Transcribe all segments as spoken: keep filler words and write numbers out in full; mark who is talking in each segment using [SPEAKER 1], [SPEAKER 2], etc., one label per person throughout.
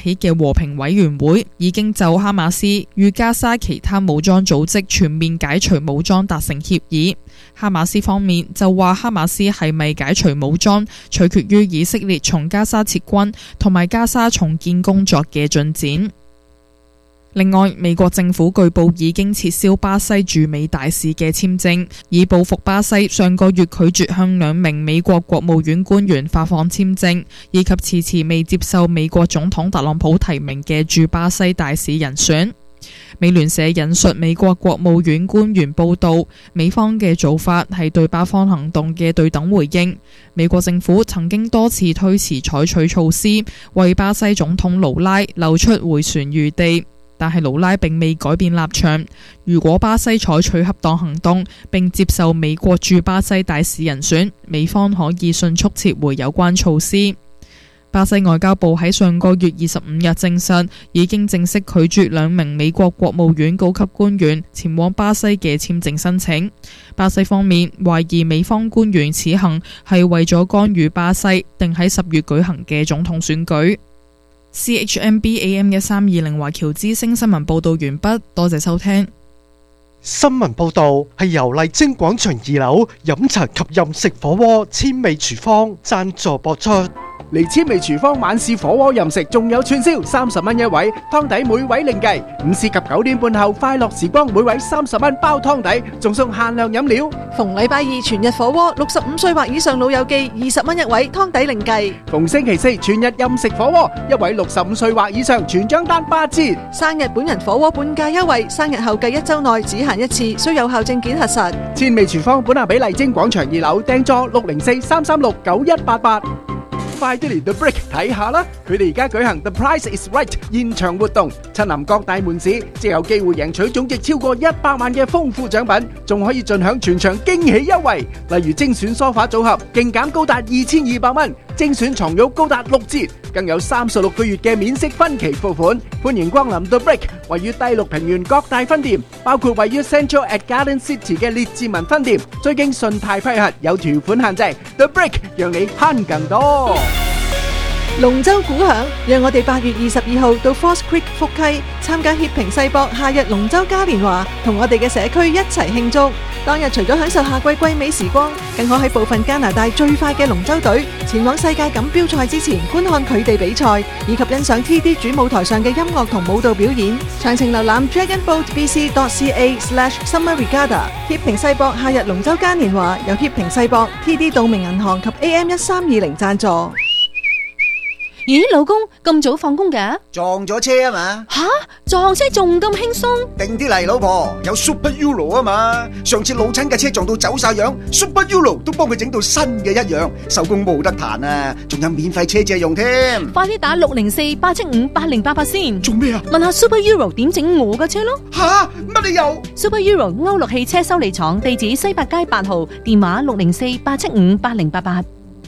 [SPEAKER 1] 起嘅和平委員會已經就哈馬斯與加沙其他武裝組織全面解除武裝達成協議。哈馬斯方面就話哈馬斯係咪解除武裝取決於以色列從加沙撤軍同埋加沙重建工作嘅進展。另外，美國政府據報已經撤銷巴西駐美大使嘅簽證，以報復巴西上個月拒絕向兩名美國國務院官員發放簽證，以及遲遲未接受美國總統特朗普提名嘅駐巴西大使人選。美聯社引述美國國務院官員報道，美方嘅做法係對巴方行動嘅對等回應。美國政府曾經多次推遲採取措施，為巴西總統盧拉留出迴旋餘地。但係盧拉並未改變立場，如果巴西採取恰當行動並接受美國駐巴西大使人選，美方可以迅速撤回有關措施。巴西外交部喺上個月二十五日證實，已經正式拒絕兩名美國國務院高級官員前往巴西嘅簽證申請。巴西方面懷疑美方官員此行係為咗干預巴西定喺十月舉行嘅總統選舉。C H M B A M 一三二零華僑之聲新聞報道完畢，多謝收聽。
[SPEAKER 2] 新聞報道係由麗晶廣場二樓飲茶及飲食火鍋千味廚房贊助播出。
[SPEAKER 3] 嚟千味廚房晚市火鍋飲食，仲有串燒，三十蚊一位，湯底每位另計。午市及九點半後快樂時光，每位三十蚊包湯底，仲送限量飲料。
[SPEAKER 4] 逢禮拜二全日火鍋，六十五歲或以上老友記二十蚊一位，湯底另計。
[SPEAKER 3] 逢星期四全日任食火鍋，一位六十五歲或以上全張單八折。
[SPEAKER 4] 生日本人火鍋半價優惠，生日後計一周內只限一次，需有效證件核實。
[SPEAKER 3] 千味廚房本下比麗晶廣場二樓訂座六零四三三六九一八八。快啲嚟 The Brick 睇下啦！佢哋而家舉行 The Price is Right 現場活動，親臨各大門市，即有機會贏取總值超過一百萬嘅豐富獎品，仲可以盡享全場驚喜優惠，例如精選梳化組合勁減高達二千二百蚊，精選床褥高達六折，更有三十六個月嘅免息分期付款。歡迎光臨 The Brick， 位於第六平原各大分店，包括位於 Central at Garden City 嘅列治文分店，最經信貸批核，有條款限制。The Brick 讓你慳更多。
[SPEAKER 4] 龍舟鼓響，讓我哋八月二十二號到 Falls Creek 福溪參加協平世博夏日龍舟嘉年華，同我哋嘅社區一齊慶祝。當日除咗享受夏季季美時光，更可喺部分加拿大最快嘅龍舟隊前往世界錦標賽之前觀看佢哋比賽，以及欣賞 T D 主舞台上嘅音樂同舞蹈表演。詳情瀏覽 dragon boat b c dot c a slash summer regatta。協平世博夏日龍舟嘉年華由協平世博、T D 道明銀行及 A M 一三二零贊助。
[SPEAKER 5] 咦，老公咁早放工㗎？
[SPEAKER 6] 撞咗車啊嘛！
[SPEAKER 5] 吓，撞車仲咁輕鬆？
[SPEAKER 6] 定啲嚟，老婆，有 Super Euro 啊嘛！上次老親嘅車撞到走晒樣 ，Super Euro 都幫佢整到新嘅一樣，手工冇得彈啊！仲有免費車借用添。
[SPEAKER 5] 快啲打六零四八七五八零八八先。
[SPEAKER 6] 做咩啊？
[SPEAKER 5] 問下 Super Euro 點整我嘅車咯。
[SPEAKER 6] 吓，乜理由
[SPEAKER 5] ？Super Euro 歐陸汽車修理廠，地址西八街八號，電話六零四八七五八零八八。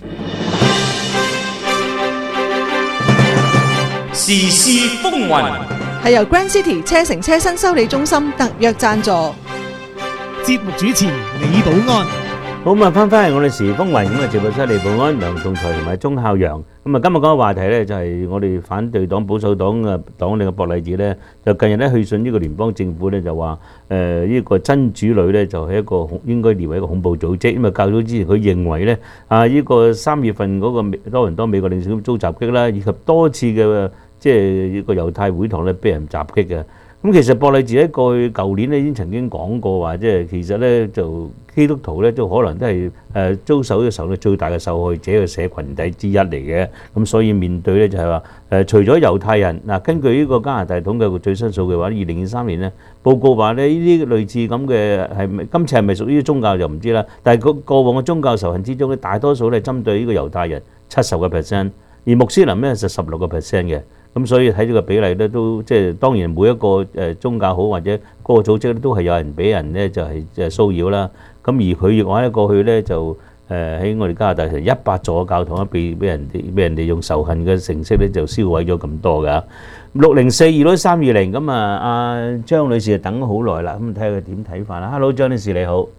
[SPEAKER 7] 時事風雲
[SPEAKER 4] 係由 Grand City 車城車身修理中心特約贊助。
[SPEAKER 8] 節目主持李寶安。
[SPEAKER 9] 好咁啊，翻返嚟我哋時事風雲咁啊，節目出李寶安、梁仲才同埋鐘孝陽。咁啊，今日講嘅話題咧就係我哋反對黨保守黨嘅黨領嘅博勵治咧，就近日咧去信呢個聯邦政府咧，就話誒呢個真主女咧就係一個應該列為一個恐怖組織。因為較早之前佢認為咧啊呢個三月份嗰個多倫多美國領事館遭襲擊啦，以及多次嘅即係呢個猶太會堂咧俾人襲擊嘅。咁其實博勵治喺過去舊年咧已經曾經講過話，即係其實咧就基督徒咧都可能都係誒遭受嘅時候咧最大嘅受害者嘅社群體之一嚟嘅。咁所以面對咧就係話誒，除咗猶太人嗱，根據呢個加拿大統計嘅最新數據話，二零二三年咧報告話咧呢啲類似咁嘅係咪今次係咪屬於宗教就唔知啦。但係個過往嘅宗教仇恨之中咧，大多數咧針對呢個猶太人七十個 percent，而穆斯林咧就十六個 percent 嘅。咁所以睇呢個比例咧，都即係當然每一個誒宗教好或者嗰個組織咧，都係有人俾人咧就係誒騷擾啦。咁而佢亦話咧過去咧就誒喺我哋加拿大成一百座嘅教堂咧，被俾人哋俾人哋用仇恨嘅程式咧就燒毀咗咁多㗎。六零四二六三二零咁啊，阿張女士就等咗好耐啦，咁睇下佢點睇法啦。Hello， 張女士你好。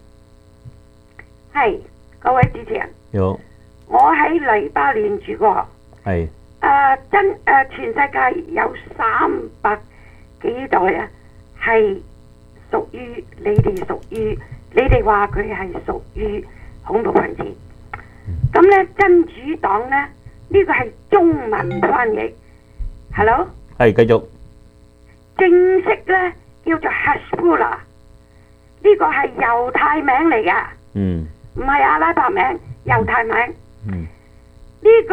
[SPEAKER 10] 係各位主持人。
[SPEAKER 9] 你好。
[SPEAKER 10] 我喺黎巴嫩住過。
[SPEAKER 9] 係。
[SPEAKER 10] 誒真誒全世界有三百幾代啊，係屬於你哋屬於你哋話佢係屬於恐怖分子。咁咧真主黨咧呢個係中文翻譯 ，Hello，
[SPEAKER 9] 係繼續。
[SPEAKER 10] 正式咧叫做 Hezbollah， 呢個係猶太名嚟噶，
[SPEAKER 9] 嗯，
[SPEAKER 10] 唔係阿拉伯名，猶太名。
[SPEAKER 9] 嗯，
[SPEAKER 10] 呢個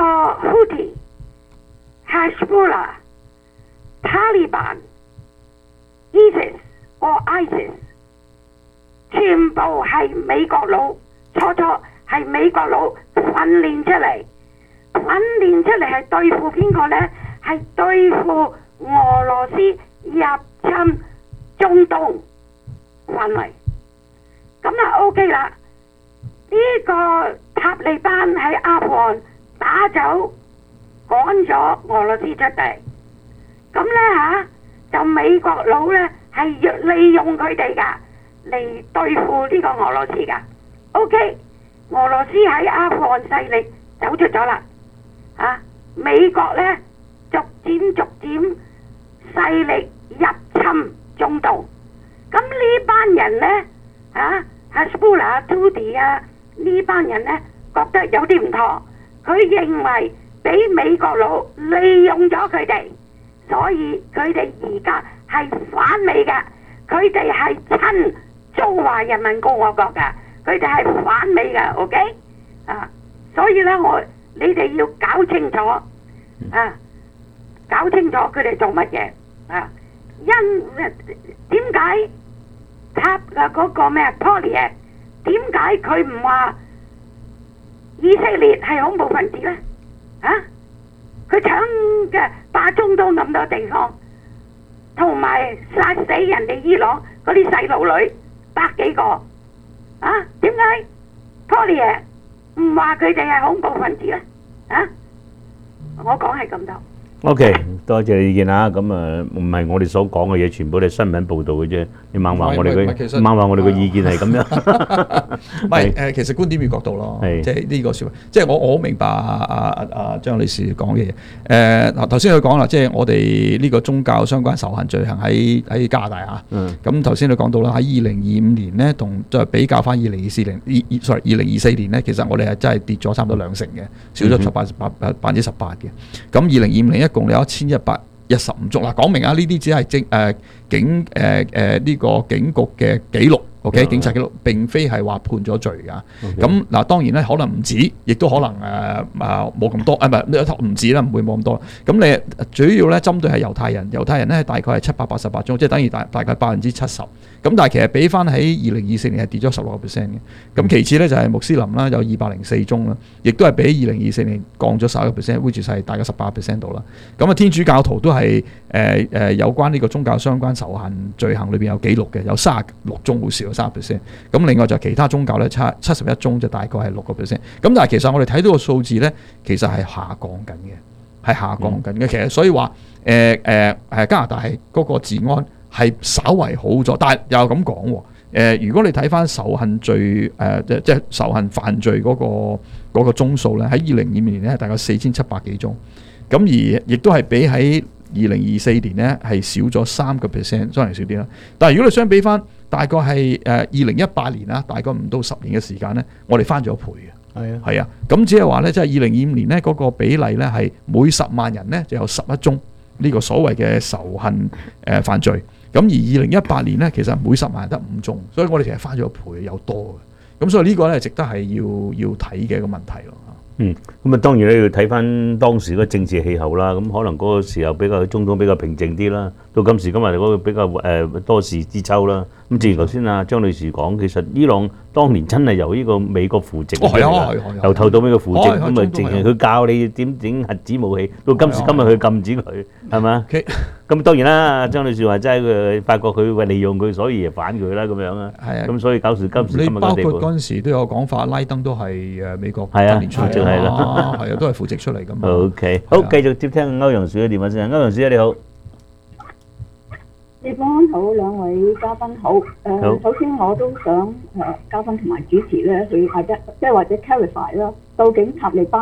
[SPEAKER 10] Houthi、Hezbollah、Taliban、ISIS 或 ISIS， 全部係美國佬，初初係美國佬訓練出嚟，訓練出嚟係對付邊個呢？係對付俄羅斯入侵中東範圍。咁啊 OK 啦，呢個塔利班喺阿富汗打走趕咗俄羅斯出地，咁呢吓就美國佬呢係利用佢哋噶嚟對付呢個俄羅斯噶。OK， 俄羅斯喺阿富汗勢力走出咗啦，啊美國呢逐漸逐漸勢力入侵中東，咁呢班人呢啊 Hezbollah、Houthi 啊呢班人呢覺得有啲唔妥，佢認為俾美國佬利用咗佢哋，所以佢哋而家係反美嘅，佢哋係親中華人民共和國嘅，佢哋係反美嘅 ，OK 啊，所以呢我你哋要搞清楚啊，搞清楚佢哋做乜嘢啊，因點解塔嘅嗰個咩 Poilievre 點解佢唔話以色列係恐怖分子呢？啊！佢搶嘅霸中東咁多地方，同埋殺死人哋伊朗嗰啲細路女百幾個，啊？點解 Poilievre 唔話佢哋係恐怖分子呢？啊！我講係咁多。
[SPEAKER 9] O.K. 多謝你意見啊！咁啊，唔係我哋所講嘅嘢，全部都係新聞報導嘅啫。你猛話我哋嘅，猛話我哋嘅意見係咁樣。
[SPEAKER 11] 唔係誒，其實觀點與角度咯，即係呢個説話。即係我我好明白阿阿阿張女士講嘅嘢。誒嗱，頭先佢講啦，即係我哋呢個宗教相關仇恨罪行喺喺加拿大啊。咁頭先你講到啦，喺二零二五年咧，同再比較翻二零二四年，二 sorry 二零二四年咧，其實我哋係真係跌咗差唔多兩成嘅，少咗百百百百分之十八嘅。咁二零二五年一共有一千一百一十五宗嗱，講明啊，呢啲只係警誒警誒誒呢個警局嘅記錄 ，OK， 警察記錄並非係話判咗罪㗎。咁嗱，當然咧可能唔止，亦都可能誒啊冇咁多，啊唔係唔止啦，唔會冇咁多。咁你主要咧針對係猶太人，猶太人咧大概係七百八十八宗，即係等於大大概百分之七十。咁但係其實比翻喺二零二四年係跌咗十六個 percent 嘅。咁其次咧就係穆斯林啦，有二百零四宗啦，亦都係比二零二四年降咗十一個 percent，which 係大概十八個 percent 度啦。咁啊天主教徒都係誒誒有關呢個宗教相關仇恨罪行裏邊有記錄嘅，有三十六宗，好少三十 percent。咁另外就其他宗教咧七七十一宗，就大概係六個 percent。咁但係其實我哋睇到個數字咧，其實係下降緊嘅，係下降緊嘅。其實所以話誒誒誒加拿大係嗰個治安係稍為好咗，但係又咁講喎。誒，如果你睇翻仇恨罪誒即即係仇恨犯罪嗰個嗰個宗數咧，喺二零二五年咧係大概四千七百幾宗，咁而亦都係比喺二零二四年咧係少咗三個 percent， 雖然少啲啦。但係如果你相比翻，大概係誒二零一八年啦，大概唔到十年嘅時間咧，我哋翻咗一倍嘅。係啊，係啊，咁只係話咧，即係二零二五年咧嗰個比例咧係每十萬人咧就有十一宗呢個所謂嘅仇恨誒犯罪。咁而二零一八年咧，其實每十萬人得五宗，所以我哋其實翻咗一倍有多嘅。咁所以呢個咧值得係要要睇嘅一個問題咯。
[SPEAKER 9] 嗯，咁啊當然咧要睇翻當時個政治氣候啦。咁可能嗰個時候比較中東比較平靜啲啦。到今時今日嗰個比較誒、呃、多事之秋啦。咁正如頭先啊張女士講，其實伊朗當年真係由呢個美國扶植，
[SPEAKER 11] 哦係啊係啊，
[SPEAKER 9] 由頭到尾嘅扶植，咁啊
[SPEAKER 11] 淨
[SPEAKER 9] 淨係佢教你點整核子武器，到今時今日佢禁止佢，係嘛？咁當然啦，張女士話真係佢發覺佢為利用佢，所以反佢啦咁樣啊。係啊，咁所以搞時今時今日嘅地步。
[SPEAKER 11] 你包括嗰陣時都有講法，拉登都係誒美國
[SPEAKER 9] 係啊，
[SPEAKER 11] 年出嚟
[SPEAKER 9] 係啦，
[SPEAKER 11] 係啊，都係扶植出嚟㗎嘛。
[SPEAKER 9] OK，好，繼續接聽歐陽小姐電話先。歐陽小姐你好。
[SPEAKER 12] 你幫好，兩位嘉賓好。誒，首先我都想誒嘉賓同埋主持咧，去或者即係或者 clarify 啦，究竟塔利班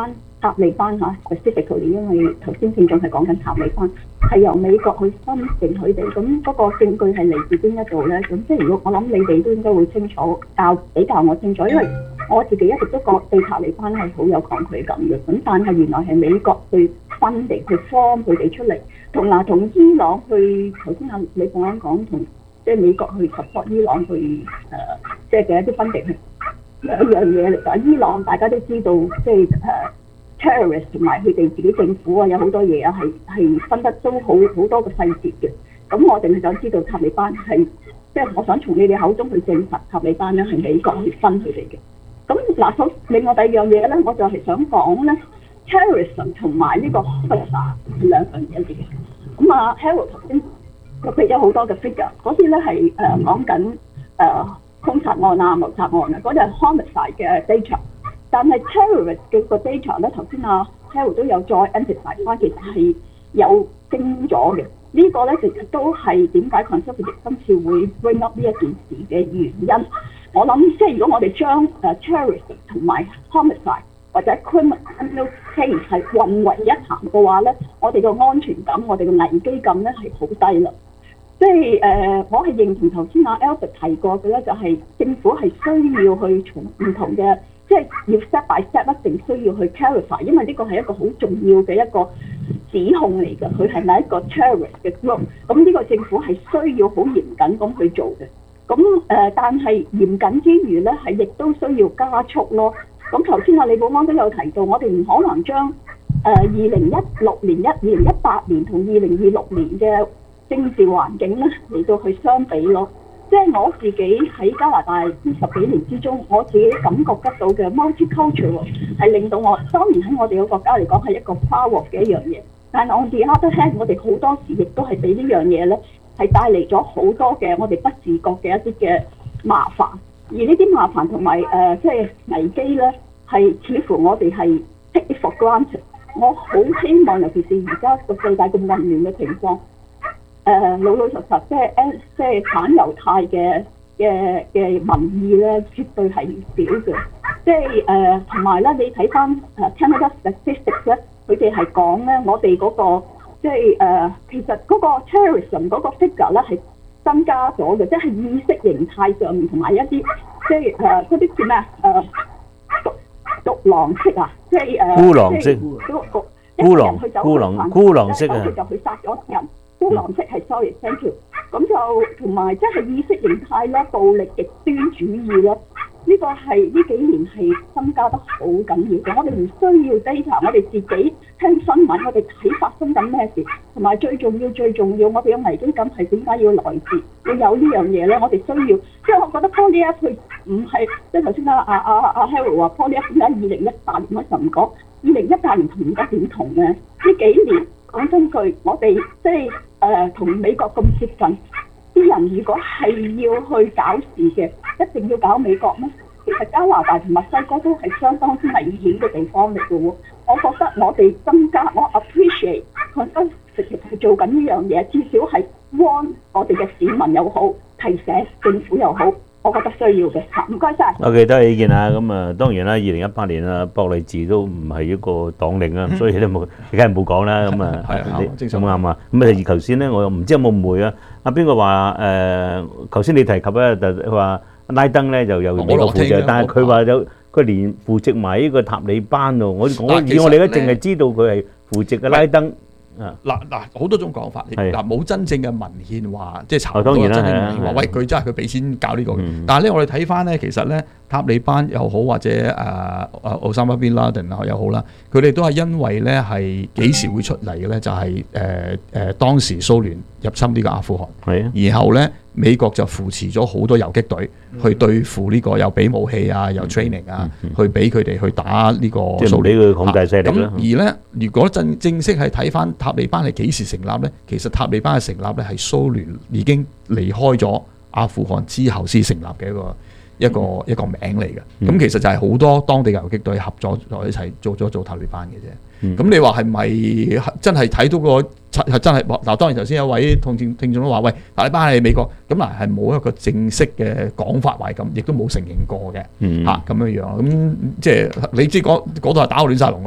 [SPEAKER 12] 塔利班嚇 specifically， 因為頭先聽眾係講緊塔利班係由美國去分定佢哋，咁嗰個證據係嚟自邊一度咧？咁即係如果我諗你哋都應該會清楚，教比較我清楚，因為我自己一直都覺對塔利班係好有抗拒感嘅。咁但係原來係美國去分定去 form 佢哋出嚟，同嗱同伊朗去頭先阿李鳳安講同即係美國去 support 伊朗去誒、呃，即係嘅一啲分定係兩樣嘢嚟㗎。伊朗大家都知道，即係誒。呃terrorist 同埋佢哋自己政府啊，有好多嘢啊，係係分得都好好多個細節嘅。咁我淨係想知道塔利班係，即係我想從你哋口中去證實塔利班咧係美國去分佢哋嘅。咁嗱，首另外第二樣嘢咧，我就係想講咧 terrorism 同埋呢個 homicide 係兩樣嘢嚟嘅。咁啊 Harold 頭先佢俾咗好多嘅 figure， 嗰啲咧係誒講緊誒兇殺案啊、謀殺案啊，嗰啲係 homicide 嘅 data。但係 terrorist 嘅個 data 咧，頭先阿 Harold 都有再 emphasize 翻，其實係有升咗嘅。這個、呢個咧其實都係點解 conservative 今次會 bring up 呢一件事嘅原因。我諗即係如果我哋將誒 terrorist 同埋 homicide 或者 criminal case 係混為一談嘅話咧，我哋個安全感、我哋個危機感咧係好低啦。即係誒、呃，我係認同頭先阿 Albert 提過嘅咧，就係、是、政府係需要去從唔同嘅。即係要 step by step 一定需要去 clarify， 因為呢個係一個好重要嘅一個指控嚟嘅，佢係咪一個 terrorist 嘅 group？ 咁呢個政府係需要好嚴謹咁去做嘅。咁誒、呃，但係嚴謹之餘咧，係亦都需要加速咯。咁頭先阿李寶安都有提到，我哋唔可能將誒二零一六年、一二零一八年同二零二六年嘅政治環境咧嚟到去相比咯。即係我自己喺加拿大呢十幾年之中，我自己感覺得到嘅 multicultural 係令到我，當然喺我哋個國家嚟講係一個 power 嘅一樣嘢。但係 on the other hand，我哋好多時亦都係俾呢樣嘢咧，係帶嚟咗好多嘅我哋不自覺嘅一啲嘅麻煩。而呢啲麻煩同埋誒即係危機咧，係似乎我哋係 take it for granted。我好希望，尤其是而家個世界咁混亂嘅情況。誒、呃、老老實實，即係誒，即係反猶太嘅嘅嘅民意咧，絕對係唔少嘅。即係誒，同埋咧，你睇翻誒 Canada Statistics 咧，佢哋係講咧，我哋嗰、那個即係誒、呃，其實嗰個 terrorism 嗰個 figure 咧係增加咗嘅，即係意識形態上面同埋一啲即係誒嗰啲叫咩誒獨獨狼式啊，即係誒
[SPEAKER 9] 孤狼式，孤狼孤狼孤狼式啊，
[SPEAKER 12] 佢就去殺咗人。孤狼式係 sorry，thank you。咁就同埋即係意識形態啦、暴力極端主義啦，呢、這個係呢幾年係增加得好緊要嘅。我哋唔需要 data， 我哋自己聽新聞，我哋睇發生緊咩事，同埋最重要最重要，我哋嘅危機感係點解要來自要有呢樣嘢咧？我哋需要，即係我覺得 Poly F 佢唔係即係頭先阿阿阿阿 Harold 話 Poly F 點解二零一八年嗰陣唔講，二零一八年同而家點同嘅？呢幾年講真句，我哋即係。誒同、呃、美國咁接近，啲人如果係要去搞事嘅，一定要搞美國咩？其實加拿大同墨西哥都係相當之危險嘅地方嚟嘅喎。我覺得我哋增加，我 appreciate 佢真實實係做緊呢樣嘢，至少係 warn 我哋嘅市民又好，提醒政府又好。我覺得需要嘅，唔該晒。
[SPEAKER 9] OK，多謝意見啊！咁啊，當然啦，二零一八年啊，博勵治都唔係一個黨領啊，所以咧冇，梗係冇講啦。咁啊，咁啱啊。咁啊，而頭先咧，我又唔知有冇誤會啊？阿邊個話誒？頭先你提及咧，就話拉登咧就有美國扶植，但係佢話有佢連扶植埋呢個塔利班喎。我我以我哋咧淨係知道佢係扶植嘅拉登。
[SPEAKER 11] 嗱嗱好多種講法，嗱冇真正嘅文獻話，即係查到
[SPEAKER 9] 當然
[SPEAKER 11] 真正文獻話，喂佢真係佢俾錢搞呢個。但係咧，我哋睇翻咧，其實咧塔利班又好，或者誒誒奧沙瑪賓拉登啊又好啦，佢哋都係因為咧係幾時會出嚟嘅咧？就係誒誒當時蘇聯入侵呢個阿富汗，然後咧美國就扶持咗好多游擊隊去對付呢個，又俾武器啊，又 training 啊，去俾佢哋去打呢個蘇聯
[SPEAKER 9] 佢控制勢力啦。
[SPEAKER 11] 咁而咧，如果正正式係睇翻塔利班係幾時成立咧？其實塔利班嘅成立咧係蘇聯已經離開咗阿富汗之後先成立嘅一個一個、嗯、一個名嚟嘅。咁、嗯、其實就係好多當地嘅游擊隊合作咗一齊做咗做塔利班嘅啫。咁、嗯、你話係咪真係睇到個係真係嗱？當然頭先有位聽眾聽眾都話：喂，塔利班係美國咁嗱，係冇一個正式嘅講法話咁，亦都冇承認過嘅嚇咁樣樣。咁即係你知嗰嗰度係打到亂晒龍啦。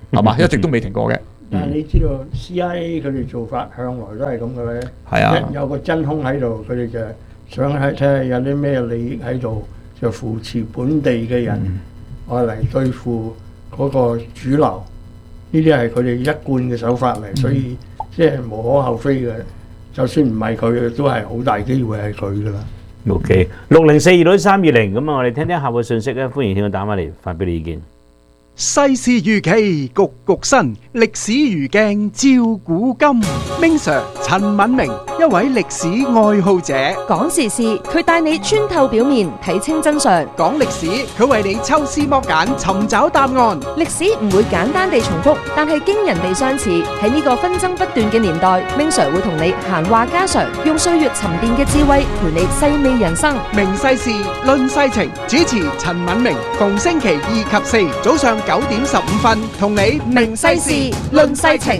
[SPEAKER 11] 係嘛？一直都未停過嘅。
[SPEAKER 13] 但係你知道 C I A 佢哋做法向來都係咁嘅咧，
[SPEAKER 11] 係啊，
[SPEAKER 13] 有個真空喺度，佢哋就想喺睇下有啲咩利益喺度，就扶持本地嘅人，愛嚟對付嗰個主流。呢啲係佢哋一貫嘅手法嚟，所以即係無可厚非嘅。就算唔係佢，都係好大機會係佢噶啦。
[SPEAKER 9] OK， 六零四二六三二零，咁啊，我哋聽聽客戶信息咧，歡迎聽我打返嚟發俾你意見。
[SPEAKER 3] 世事如棋，局局新，歷史如鏡照古今。Ming Sir 陳敏明，一位歷史愛好者，
[SPEAKER 14] 講時事，佢帶你穿透表面，睇清真相；
[SPEAKER 3] 講歷史，佢為你抽絲剝繭，尋找答案。
[SPEAKER 14] 歷史唔會簡單地重複，但係驚人地相似。喺呢個紛爭不斷嘅年代，Ming Sir會同你閒話家常，用歲月沉澱嘅智慧陪你細味人生。
[SPEAKER 3] 明世事，論世情，主持陳敏明，逢星期二及四早上九點十五分，同你明世事，論世情。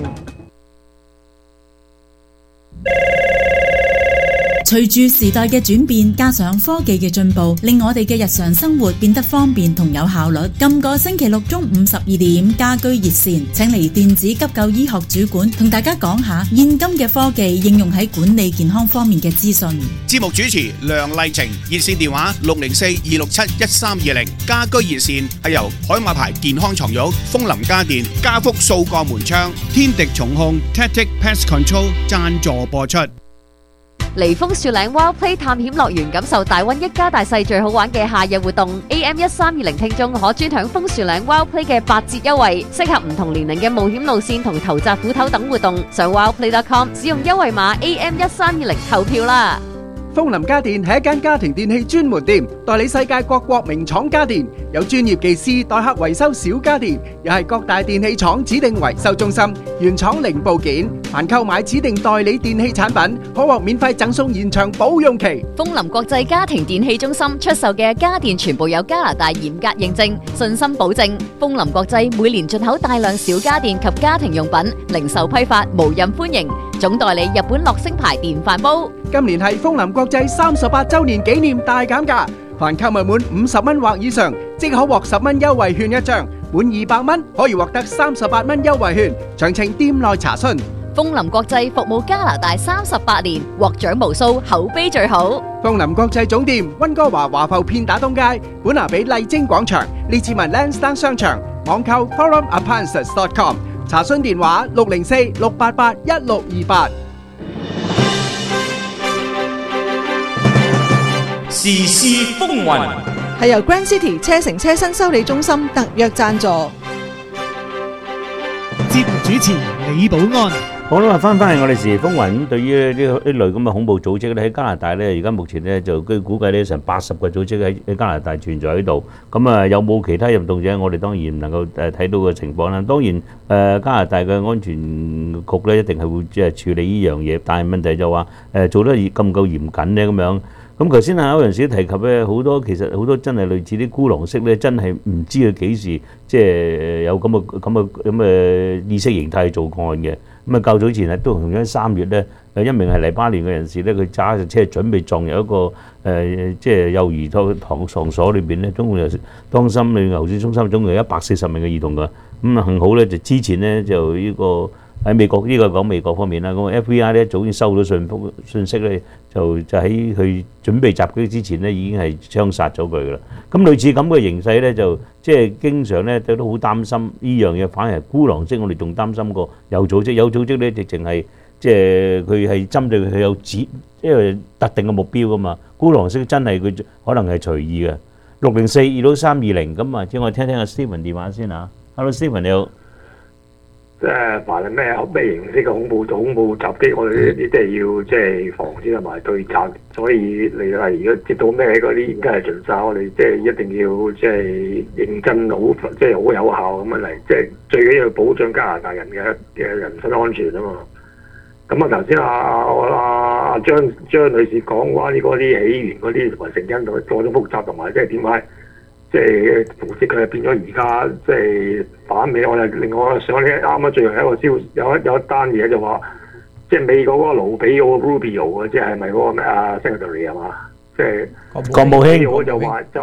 [SPEAKER 15] 隨住時代嘅轉變，加上科技嘅進步，令我哋嘅日常生活變得方便同有效率。今個星期六中午十二點，家居熱線請嚟電子急救醫學主管同大家講下現今嘅科技應用喺管理健康方面嘅資訊。
[SPEAKER 16] 節目主持梁麗晴，熱線電話六零四二六七一三二零。家居熱線係由海馬牌健康床褥、楓林家電、家福數個門窗、天敵重控、Tactic Pest Control 贊助播出。
[SPEAKER 17] 嚟楓樹嶺 Wild Play 探險樂園，感受大溫一家大細最好玩嘅夏日活動。A M 一三二零聽眾可專享楓樹嶺 Wild Play 嘅八折優惠，適合唔同年齡嘅冒險路線同投擲斧頭等活動。上 wildplay dot com 使用優惠碼 A M 一三二零投票啦！
[SPEAKER 3] 楓林家電係一間家庭電器專門店，代理世界各國名廠家電，有專業技師代客維修小家電，又係各大電器廠指定維修中心，原廠零部件。凡購買指定代理電器產品，可獲免費贈送延長保用期。
[SPEAKER 17] 楓林國際家庭電器中心出售嘅家電全部有加拿大嚴格認證，信心保證。楓林國際每年進口大量小家電及家庭用品，零售批發無任歡迎。總代理日本樂星牌電飯煲。
[SPEAKER 3] 今年係楓林國際三十八周年紀念大減價，凡購物滿五十蚊或以上，即可獲十蚊優惠券一張；滿二百蚊可以獲得三十八蚊優惠券。詳情店內查詢。
[SPEAKER 17] 楓林國際服務加拿大三十八年，獲獎無數，口碑最好。
[SPEAKER 3] 楓林國際總店溫哥華華埠片打東街，本拿比麗晶廣場，列治文 Lansdowne 商場，網購 forum appliances dot com， 查詢電話六零四六八八一六二八。
[SPEAKER 7] 時事風雲
[SPEAKER 4] 係由 Grand City 車城車身修理中心特約贊助。
[SPEAKER 8] 節目主持李寶安。
[SPEAKER 9] 好啦，翻翻嚟我哋時事風雲。咁對於呢呢類咁嘅恐怖組織咧，喺加拿大咧，而家目前咧就據估計咧成八十個組織喺喺加拿大存在喺度。咁啊，有冇其他入動者？我哋當然唔能夠誒睇到嘅情況啦。當然誒加拿大嘅安全局咧一定係會即係處理呢樣嘢，但係問題就話誒做得咁唔夠嚴謹咧咁樣。咁頭先啊有陣時提及咧，好多其實好多真係類似啲孤狼式咧，真係唔知佢幾時即係有咁嘅咁嘅咁嘅意識形態做案嘅。咁啊較早前啊都同樣三月咧，誒一名係黎巴嫩嘅人士咧，佢揸隻車準備撞入一個誒、呃、即係幼兒堂堂所裏邊咧，總共有當心裏牛市中心總共有一百四十名嘅兒童㗎。咁啊幸好咧就之前咧就呢、這個。喺美國呢個講美國方面啦，咁 F B I 咧早已經收到信封信息咧，就就喺佢準備襲擊之前咧已經係槍殺咗佢噶啦。咁類似咁嘅形勢咧，就即係經常咧都都好擔心呢樣嘢，反而係孤狼式，我哋仲擔心過有組織。有組織咧，直情係即係佢係針對佢有指，即係特定嘅目標噶嘛。孤狼式真係佢可能係隨意嘅。六零四二到三二零咁啊，即係我聽聽阿 Steven 電話先嚇。Hello Steven 你好。
[SPEAKER 18] 即係凡係咩咩形式嘅恐怖恐怖襲擊，我哋呢啲即係要即係防止同埋對策。所以你係如果接到咩嗰啲，應該係盡晒。我哋即係一定要即係認真好，即係好有效咁樣嚟。即係最緊要保障加拿大人嘅嘅人身安全啊嘛。咁啊頭先阿阿阿張張女士講話呢嗰啲起源嗰啲同埋成因同各種複雜，同埋即係點解？即係扶植佢係變咗而家即係反美，我哋另外上呢啱啱最後一個消有一有一單嘢就話，即係美國嗰個盧比奧 Rubio 啊，即係咪嗰個咩啊 Secretary 係嘛？即係
[SPEAKER 9] 國務卿，
[SPEAKER 18] 我就話就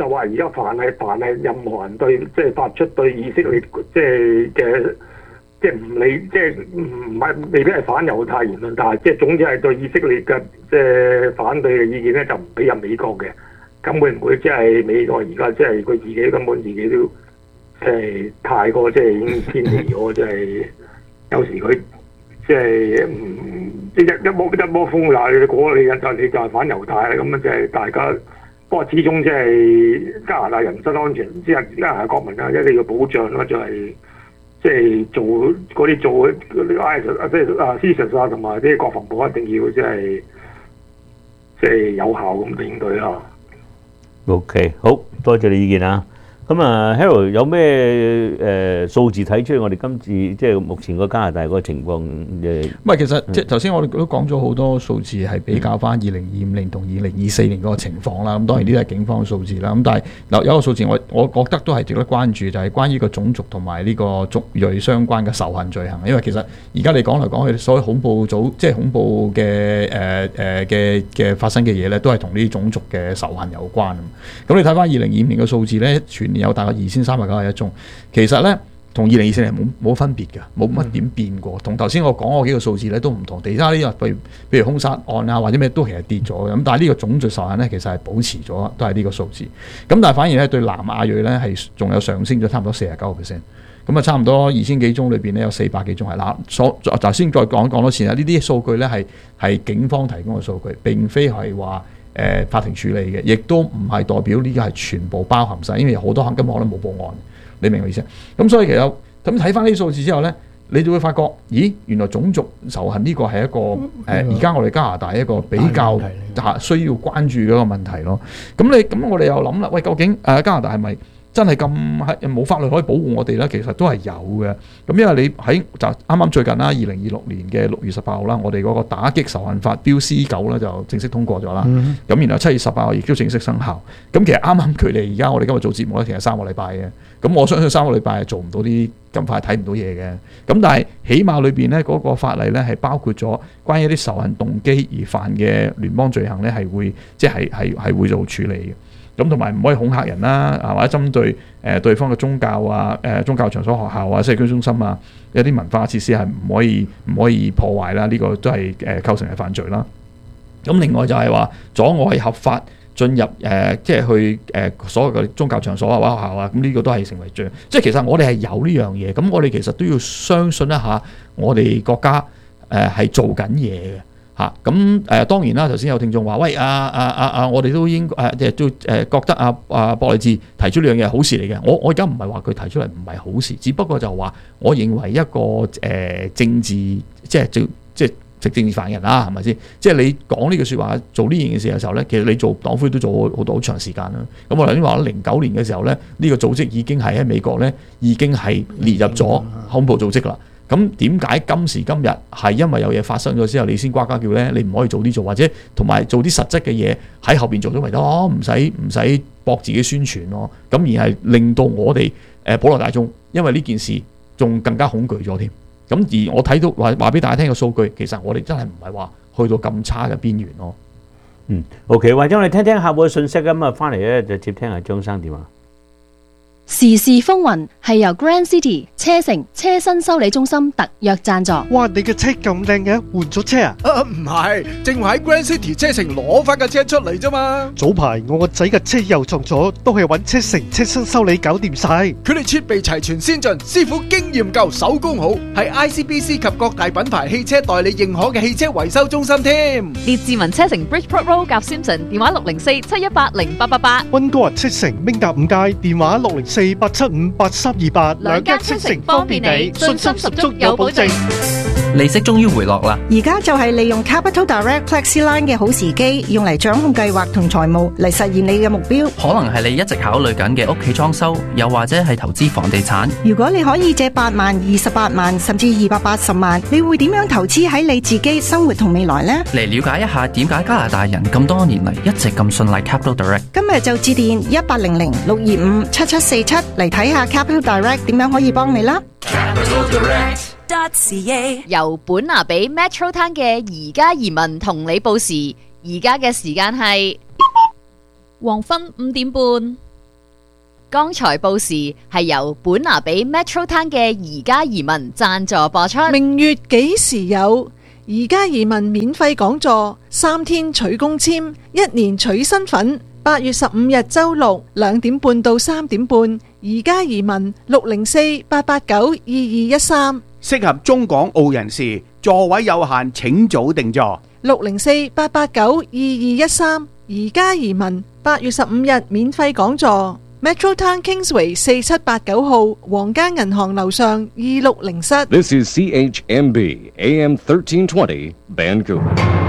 [SPEAKER 18] 就話而家凡係凡係任何人對即係發出對以色列即係嘅即係唔理即係唔係未必係反猶太言論，但係即係總之係對以色列嘅即係反對嘅意見咧，就唔俾入美國嘅。咁會唔會即係美國而家即係佢自己根本自己都即係太過即係已經偏離咗，即係有時佢即係唔即係一一窩一窩蜂啦，你果你就你就係反猶太啦，咁啊即係大家。不過始終即係加拿大人身安全，即係加拿大國民啊，一定要保障咯，就係即係做嗰啲做嗰啲 I S 啊，即係啊 C S I S 啊，同埋啲國防部一定要即係即係有效咁應對啦。
[SPEAKER 9] OK， 好多謝你意見啊！咁啊 ，Harold 有咩誒數字睇出我哋今次即係目前個加拿大嗰個情況誒？
[SPEAKER 11] 唔係，其實即係頭先我哋都講咗好多數字係比較翻二零二五年同二零二四年嗰個情況啦。咁當然呢啲係警方嘅數字啦。咁但係嗱有一個數字我我覺得都係值得關注，就係關於個種族同埋呢個族裔相關嘅仇恨罪行。因為其實而家你講嚟講去，所謂恐怖組即係恐怖嘅誒誒嘅嘅發生嘅嘢咧，都係同呢啲種族嘅仇恨有關。咁你睇翻二零二五年嘅數字咧，全年有大概二千三百九十一宗，其實咧同二零二四年冇冇分別嘅，冇乜點變過。同頭先我講嗰幾個數字咧都唔同，其他呢啲譬如譬如兇殺案啊或者咩都其實跌咗嘅。咁但係呢個種族仇恨咧其實係保持咗，都係呢個數字。咁但係反而咧對南亞裔咧係仲有上升咗差唔多四十九個 percent。咁啊差唔多二千幾宗裏邊咧有四百幾宗係嗱，所頭先再講講多次啦。呢啲數據咧係係警方提供嘅數據，並非係話。誒、呃、法庭處理嘅，亦都唔係代表呢個係全部包含晒，因為有好多根本可能冇報案，你明我意思？咁所以其實咁睇翻呢啲數字之後咧，你就會發覺，咦，原來種族仇恨呢個係一個誒而家我哋加拿大一個比較需要關注嘅一個問題咯。咁你咁我哋又諗啦，喂，究竟誒、呃、加拿大係咪真係咁係冇法律可以保護我哋咧？其實都係有嘅。咁因為你喺就啱啱最近啦，二零二六年嘅六月十八號啦，我哋嗰個打擊仇恨法標 C 九咧就正式通過咗啦。咁、嗯、然後七月十八號亦都正式生效。咁其實啱啱距離而家我哋今日做節目咧，其實三個禮拜嘅。咁我相信三個禮拜係做唔到啲咁快睇唔到嘢嘅。咁但係起碼裏邊咧嗰個法例咧係包括咗關於一啲仇恨動機而犯嘅聯邦罪行咧係會即係係係會做處理嘅。咁同埋唔可以恐嚇人啦，啊或者針對誒、呃、對方嘅宗教啊、誒、呃、宗教場所、學校啊、社區中心啊，有啲文化設施係唔可以唔可以破壞啦，呢、這個都係誒、呃、構成係犯罪啦。咁另外就係話阻礙合法進入誒、呃，即係去誒、呃、所有嘅宗教場所啊或者學校啊，咁呢個都係成為罪。即係其實我哋係有呢樣嘢，咁我哋其實都要相信一下我哋國家誒係、呃、做緊嘢嘅。嚇咁誒當然啦，頭先有聽眾話：喂啊啊啊啊！我哋都應誒即係都誒覺得啊啊博勵治提出呢樣嘢係好事嚟嘅。我我而家唔係話佢提出嚟唔係好事，只不過就話我認為一個誒、呃、政治即係即即係政治犯人啦，係咪先？即係你講呢句説話做呢件事嘅時候咧，其實你做黨魁都做好多好長時間啦。咁我頭先話零九年嘅時候咧，呢、呢個組織已經係喺美國咧已經係列入咗恐怖組織啦。咁點解今時今日係因為有嘢發生咗之後，你先呱呱叫咧？你唔可以早啲做，或者同埋做啲實質嘅嘢喺後邊做咗咪得咯？唔使唔使搏自己宣傳咯。咁而係令到我哋誒普羅大眾，因為呢件事仲更加恐懼咗添。咁而我睇到話話俾大家聽嘅數據，其實我哋真係唔係話去到咁差嘅邊緣咯。
[SPEAKER 9] 嗯 ，OK， 或者我哋聽聽客戶嘅信息咁啊，翻嚟咧就接聽下張生電話。
[SPEAKER 14] 時事風雲係由 Grand City 車城車身修理中心特約贊助。
[SPEAKER 2] 哇！你嘅車咁靚嘅，換咗車啊？
[SPEAKER 3] 啊唔係，正話喺 Grand City 車城攞翻架車出嚟啫嘛。
[SPEAKER 2] 早排我個仔嘅車又撞咗，都係揾車城車身修理搞掂晒。
[SPEAKER 3] 佢哋設備齊全先進，師傅經驗夠，手工好，係 I C B C 及各大品牌汽車代理認可嘅汽車維修中心添。
[SPEAKER 17] 列治文車城 Bridgeport Road 夾 Simpson， 電話六零四七一八零八八八。
[SPEAKER 2] 溫哥華車城明達五街，電話六零四八七五八三二八。
[SPEAKER 17] 兩間車城方便你，信心十足有保證。
[SPEAKER 19] 利息終於回落啦！
[SPEAKER 20] 而家就係利用 Capital Direct FlexiLine 嘅好時機，用嚟掌控計劃同財務嚟實現你嘅目標。
[SPEAKER 19] 可能係你一直考慮緊嘅屋企裝修，又或者係投資房地產。
[SPEAKER 20] 如果你可以借八萬、二十八萬，甚至二百八十萬，你會點樣投資喺你自己生活同未來呢？
[SPEAKER 19] 嚟了解一下點解加拿大人咁多年嚟一直咁信賴 Capital Direct。
[SPEAKER 20] 今日就致電一八零零六二五七七四七嚟睇下 Capital Direct 點樣可以幫你啦。
[SPEAKER 17] 由本拿比 Metro Town 嘅而家移民同你報時，而家嘅時間係黃昏五點半。 剛才報時係由本拿比 Metro Town 嘅宜家移民贊助播出。
[SPEAKER 4] 明月幾時有？宜家移民免費講座，三天取公簽，一年取身份。八月十五日周六兩點半到三點半，宜家移民六零四八八九二二一三，
[SPEAKER 3] 適合中港澳人士，座位有限，請早訂座。
[SPEAKER 4] 六零四八八九二二一三，宜家移民八月十五日免費講座。Metro Town Kingsway 四七八九號皇家銀行樓上二六零室。
[SPEAKER 21] This is C H M B A M thirteen twenty Vancouver。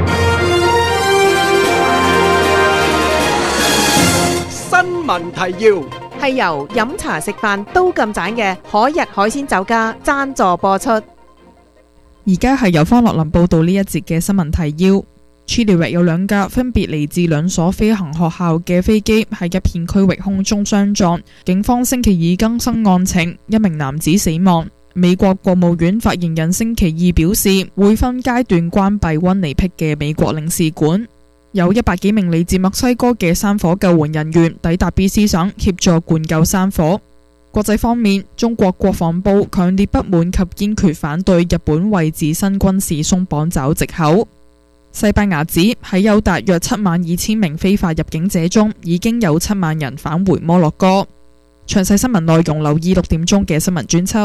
[SPEAKER 3] 新聞提要
[SPEAKER 22] 係由飲茶食飯都咁盞嘅海逸海鮮酒家贊助播出。
[SPEAKER 1] 而家係由方樂林報道呢一節嘅新聞提要。Chile 有兩架分別嚟自兩所飛行學校嘅飛機喺一片區域空中相撞，警方星期二更新案情，一名男子死亡。美國國務院發言人星期二表示，會分階段關閉溫尼碧嘅美國領事館。有一百幾名嚟自墨西哥嘅山火救援人員抵達 B C 省協助灌救山火。國際方面，中國國防部強烈不滿及堅決反對日本為自身軍事鬆綁找藉口。西班牙指喺有大約七萬二千名非法入境者中，已經有七萬人返回摩洛哥。詳細新聞內容留意六點鐘嘅新聞專輯。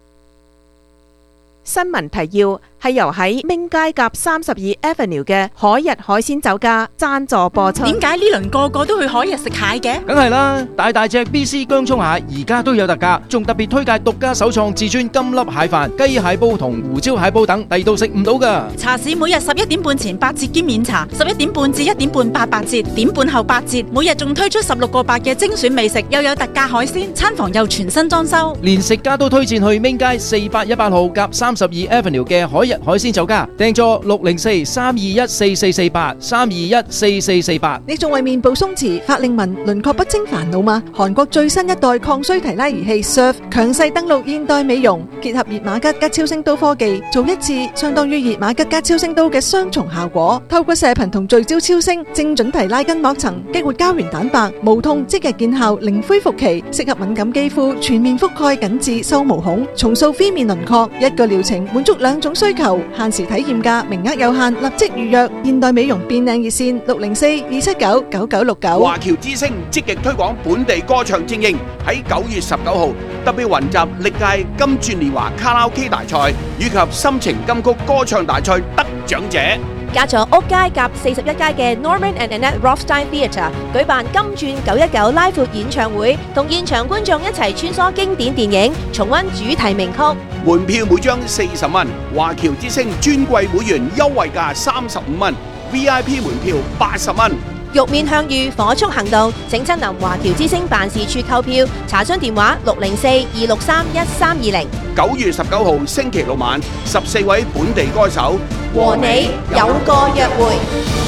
[SPEAKER 22] 新聞提要係由喺明街夾三十二 Avenue 嘅海逸海鮮酒家贊助播出。
[SPEAKER 23] 點解呢輪個個都去海逸食蟹嘅？
[SPEAKER 24] 梗係啦，大大隻 B C 薑蔥蟹而家都有特價，仲特別推介獨家首創至尊金粒蟹飯、雞蟹煲同胡椒蟹煲等，第度食唔到噶。
[SPEAKER 23] 茶市每日十一點半前八折兼免茶，十一點半至一點半八八折，點半後八折。每日仲推出十六個八嘅精選美食，又有特價海鮮，餐房又全新裝修。
[SPEAKER 24] 連食家都推薦去明街四八一八號夾三十二 Avenue 嘅海逸海鮮酒家，訂座六零四三二一四四四八三二一四四四八。
[SPEAKER 4] 你仲為面部鬆弛、法令紋、輪廓不清煩惱嗎？韓國最新一代抗衰提拉儀器 Surf 強勢登陸現代美容，結合熱瑪吉加超聲刀科技，做一次相當於熱瑪吉加超聲刀嘅雙重效果。透過射頻同聚焦超聲，精準提拉筋膜層，激活膠原蛋白，無痛即日見效，零恢復期，適合敏感肌膚，全面覆蓋緊致收毛孔，重塑飛面輪廓。一個療程滿足兩種需求，限時體驗價，名額有限，立即預約。現代美容變靚熱線六零四二七九九九六九。
[SPEAKER 3] 華僑之聲積極推廣本地歌唱精英，喺九月十九號特別雲集歷屆金鑽年華卡拉 OK 大賽以及心情金曲歌唱大賽得獎者。
[SPEAKER 22] 加咗屋街夾四十一街嘅 Norman and Annette Rothstein Theatre 舉辦金鑽九一九拉闊演唱會，同現場觀眾一齊穿梭經典電影，重溫主題名曲。
[SPEAKER 3] 門票每張四十蚊，華僑之聲尊貴會員優惠價三十五蚊 ，V I P 門票八十蚊。
[SPEAKER 22] 玉面向隅火速行動，請親臨華僑之聲辦事處購票，查詢電話六零四二六三一三二零。
[SPEAKER 3] 九月十九號星期六晚，十四位本地歌手
[SPEAKER 22] 和你有個約會。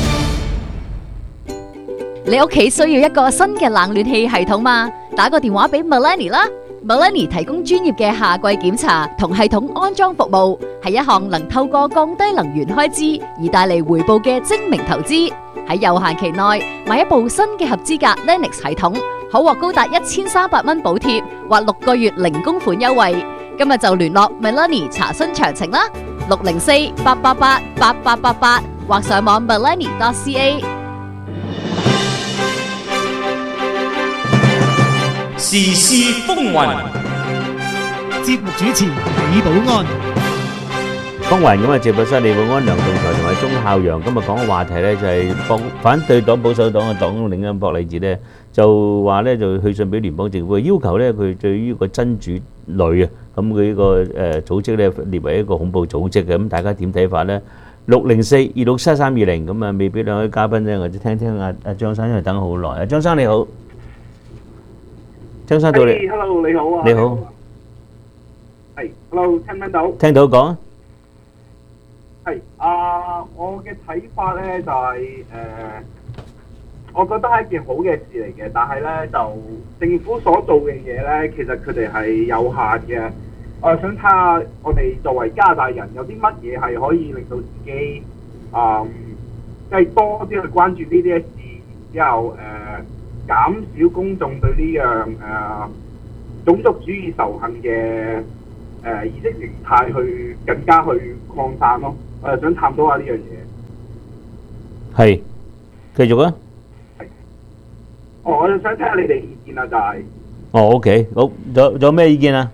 [SPEAKER 17] 你屋企需要一個新嘅冷暖氣系統嗎？打個電話俾 Melanie 啦。Melanie 提供專業嘅夏季檢查同系統安裝服務，係一項能透過降低能源開支而帶嚟回報嘅精明投資。喺有限期內買一部新嘅合資格 Lennox 系統，可獲高達一千三百蚊補貼或六個月零供款優惠。今日就聯絡 Melanie 查詢詳情啦，六零四八八八八八八八或上網 melanie dot c a。
[SPEAKER 7] 時事風雲，
[SPEAKER 8] 節目主持李寶安。
[SPEAKER 9] 風雲咁啊！直播室李寶安、梁棟才同埋鐘孝陽今日講嘅話題咧，就係幫反對黨保守黨嘅黨領袖博禮治咧，就話咧就去信俾聯邦政府，要求咧佢對於個真主女啊，咁佢呢個誒組織咧列為一個恐怖組織嘅，咁大家點睇法咧？六零四二六七三二零咁啊，未俾兩位嘉賓咧，我哋聽聽阿阿張生，因為等好耐。阿張生你好，張生到你。
[SPEAKER 25] Hello， 你好啊。
[SPEAKER 9] 你好。
[SPEAKER 25] 係 ，Hello， 聽唔聽到？
[SPEAKER 9] 聽到講。
[SPEAKER 25] 係啊，我嘅睇法咧就係、是、誒、呃，我覺得係一件好嘅事嚟嘅，但係咧就政府所做嘅嘢咧，其實佢哋係有限嘅。我想睇下我哋作為加拿大人有啲乜嘢係可以令到自己啊，即、呃、係、就是、多啲去關注呢啲事，然之後誒減少公眾對呢樣誒種族主義仇恨嘅誒意識形態去更加去擴散咯。我係想探討下呢樣嘢。
[SPEAKER 9] 係，繼續啊！
[SPEAKER 25] 哦，我就想聽下你哋意見啊，就係、是。
[SPEAKER 9] 哦 ，OK， 好，仲有仲有咩意見啊？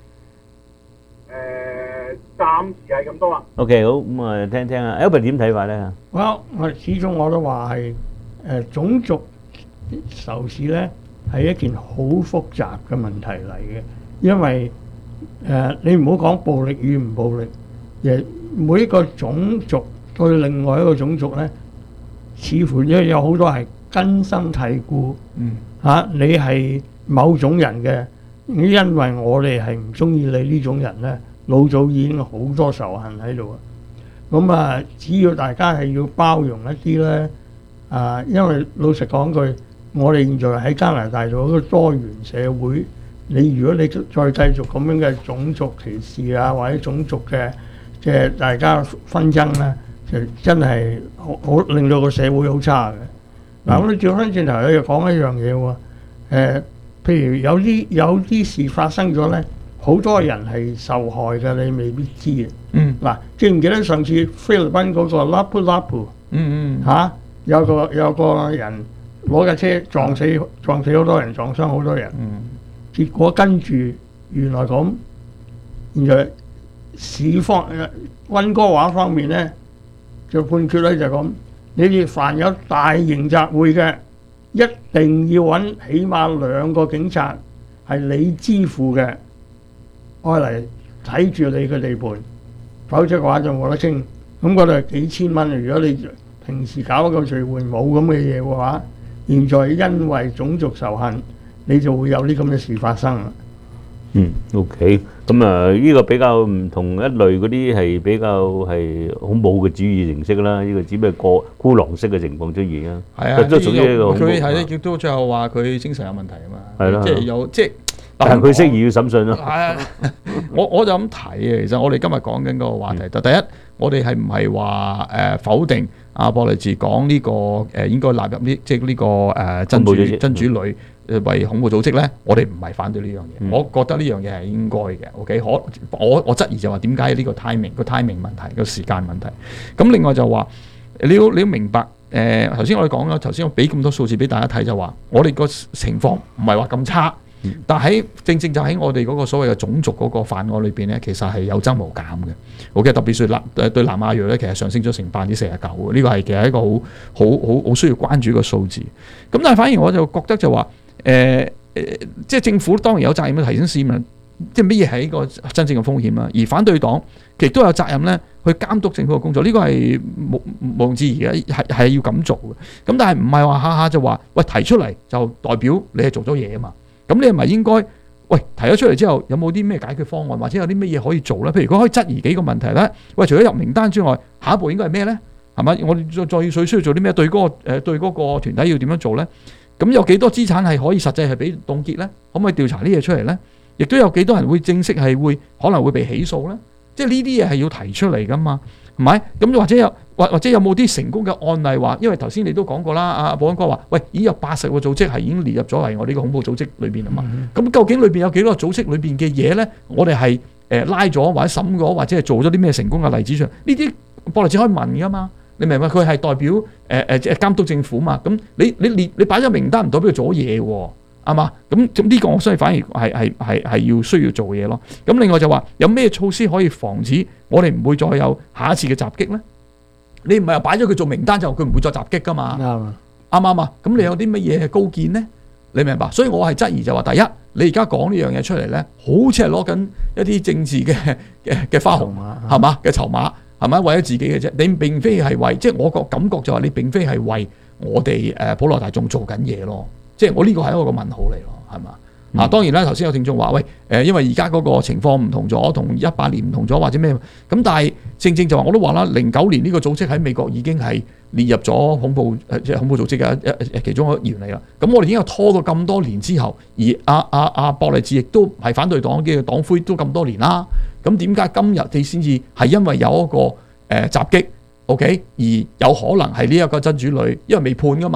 [SPEAKER 25] 誒，暫時係咁多啦。
[SPEAKER 9] OK， 好，咁啊，聽聽啊 ，Albert 點睇法咧？
[SPEAKER 5] 我我始終我都話係誒種族仇視咧係一件好複雜嘅問題嚟嘅，因為誒你唔好講暴力與唔暴力，誒每一個種族對另外一個種族咧，似乎因為有好多係根深蒂固。嗯。嚇，你係某種人嘅，因為我哋係唔中意你呢種人咧，老早已經好多仇恨喺度啊。咁啊，只要大家係要包容一啲咧，啊，因為老實講句，我哋現在喺加拿大做一個多元社會，你如果你再繼續咁樣嘅種族歧視啊，或者種族嘅即係大家紛爭咧，就真係好好令到個社會好差嘅。嗱，咁你轉翻轉頭咧，又講一樣嘢喎。誒，譬如有啲有啲事發生咗咧，好多人係受害嘅，你未必知嘅。嗯。嗱，記唔記得上次菲律賓嗰個拉普拉普？嗯嗯。嚇，有個有個人攞架車撞死撞死好多人，撞傷好多人。嗯。結果跟住原來咁，現在市方誒溫哥華方面咧，就判決咧就咁。你哋凡有大型集會嘅，一定要揾起碼兩個警察係你支付嘅，愛嚟睇住你嘅地盤，否則嘅話就冇得清。咁嗰度係幾千蚊。如果你平時搞一個聚會冇咁嘅嘢嘅話，現在因為種族仇恨，你就會有啲咁嘅事發生啦。
[SPEAKER 9] 嗯 ，OK， 咁啊，呢個比較唔同一類嗰啲係比較係恐怖嘅主義形式啦。呢個只不過孤狼式嘅情況出現啦。係啊，都屬於一個恐怖。
[SPEAKER 11] 佢係亦都最後話佢精神有問題啊嘛。係咯，即係有即係。
[SPEAKER 9] 但係佢適宜要審訊咯。
[SPEAKER 11] 係啊，我我就咁睇嘅。其實我哋今日講緊個話題，就第一，我哋係唔係話誒否定阿博利治講呢個誒應該納入呢即係呢個誒真主真主女為恐怖組織咧？我哋唔係反對呢樣嘢，嗯、我覺得呢樣嘢係應該嘅。OK， 可我我質疑就話點解呢個 timing 個 timing 問題個時間問題。咁另外就話你要你要明白誒頭先我哋講咗，頭先我俾咁多數字俾大家睇就話，我哋個情況唔係話咁差。但喺正正就喺我哋嗰個所謂嘅種族嗰個犯案裏邊咧，其實係有增無減嘅。OK， 特別是南誒對南亞裔咧，其實上升咗成百分之四十九嘅。呢個係其實一個好好好好需要關注嘅數字。咁但係反而我就覺得就話誒誒，即係政府當然有責任去提醒市民，即係乜嘢係一個真正嘅風險啦。而反對黨亦都有責任咧去監督政府嘅工作。呢個係無無庸置疑嘅，係係要咁做嘅。咁但係唔係話下下就話喂提出嚟就代表你係做咗嘢啊嘛？咁你係咪應該喂提咗出嚟之後，有冇啲咩解決方案，或者有啲咩嘢可以做咧？譬如如果可以質疑幾個問題咧，喂，除咗入名單之外，下一步應該係咩咧？係咪？我哋再再要需需要做啲咩？對嗰個誒對嗰個團體要點樣做咧？咁有幾多資產係可以實際係俾凍結咧？可唔可以調查呢嘢出嚟咧？亦都有幾多人會正式係會可能會被起訴咧？即係呢啲嘢係要提出嚟噶嘛？係咪？咁或者有或或者有冇啲成功嘅案例話？因為頭先你都講過啦，阿保安哥話：喂，已經有八十個組織係已經列入咗嚟我呢個恐怖組織裏邊啊嘛。咁、嗯、究竟裏邊有幾多個組織裏邊嘅嘢咧？我哋係誒拉咗或者審咗或者係做咗啲咩成功嘅例子上？呢啲博利治可以問噶嘛？你明唔明？佢係代表誒誒即係監督政府嘛？咁你你列你擺咗名單唔代表佢做嘢喎？係嘛？咁咁呢個我相信反而係係係係要需要做嘢咯。咁另外就話有咩措施可以防止我哋唔會再有下一次嘅襲擊咧？你唔係話擺咗佢做名單就佢唔會再襲擊噶嘛？啱啱啱啊？咁你有啲乜嘢係高見咧？你明白？所以我係質疑就話，第一，你而家講呢樣嘢出嚟咧，好似係攞緊一啲政治嘅嘅嘅花紅係嘛嘅籌碼係咪為咗自己嘅啫？你並非係為即係我個感覺就話你並非係為我哋誒普羅大眾做緊嘢咯。即係我呢個係一個問號嚟咯，係嘛？啊、嗯，當然啦，頭先有聽眾話喂，誒、呃，因為而家嗰個情況唔同咗，同一八年唔同咗，或者咩咁，但係正正就話我都話啦，零九年呢個組織喺美國已經係列入咗恐怖誒即係恐怖組織嘅一其中一個原理啦。咁我哋已經有拖到咁多年之後，而阿阿阿博利治亦都係反對黨嘅黨魁都咁多年啦。咁點解今日你先至係因為有一個誒襲擊 ，OK， 而有可能係呢一個真主女，因為未判噶嘛？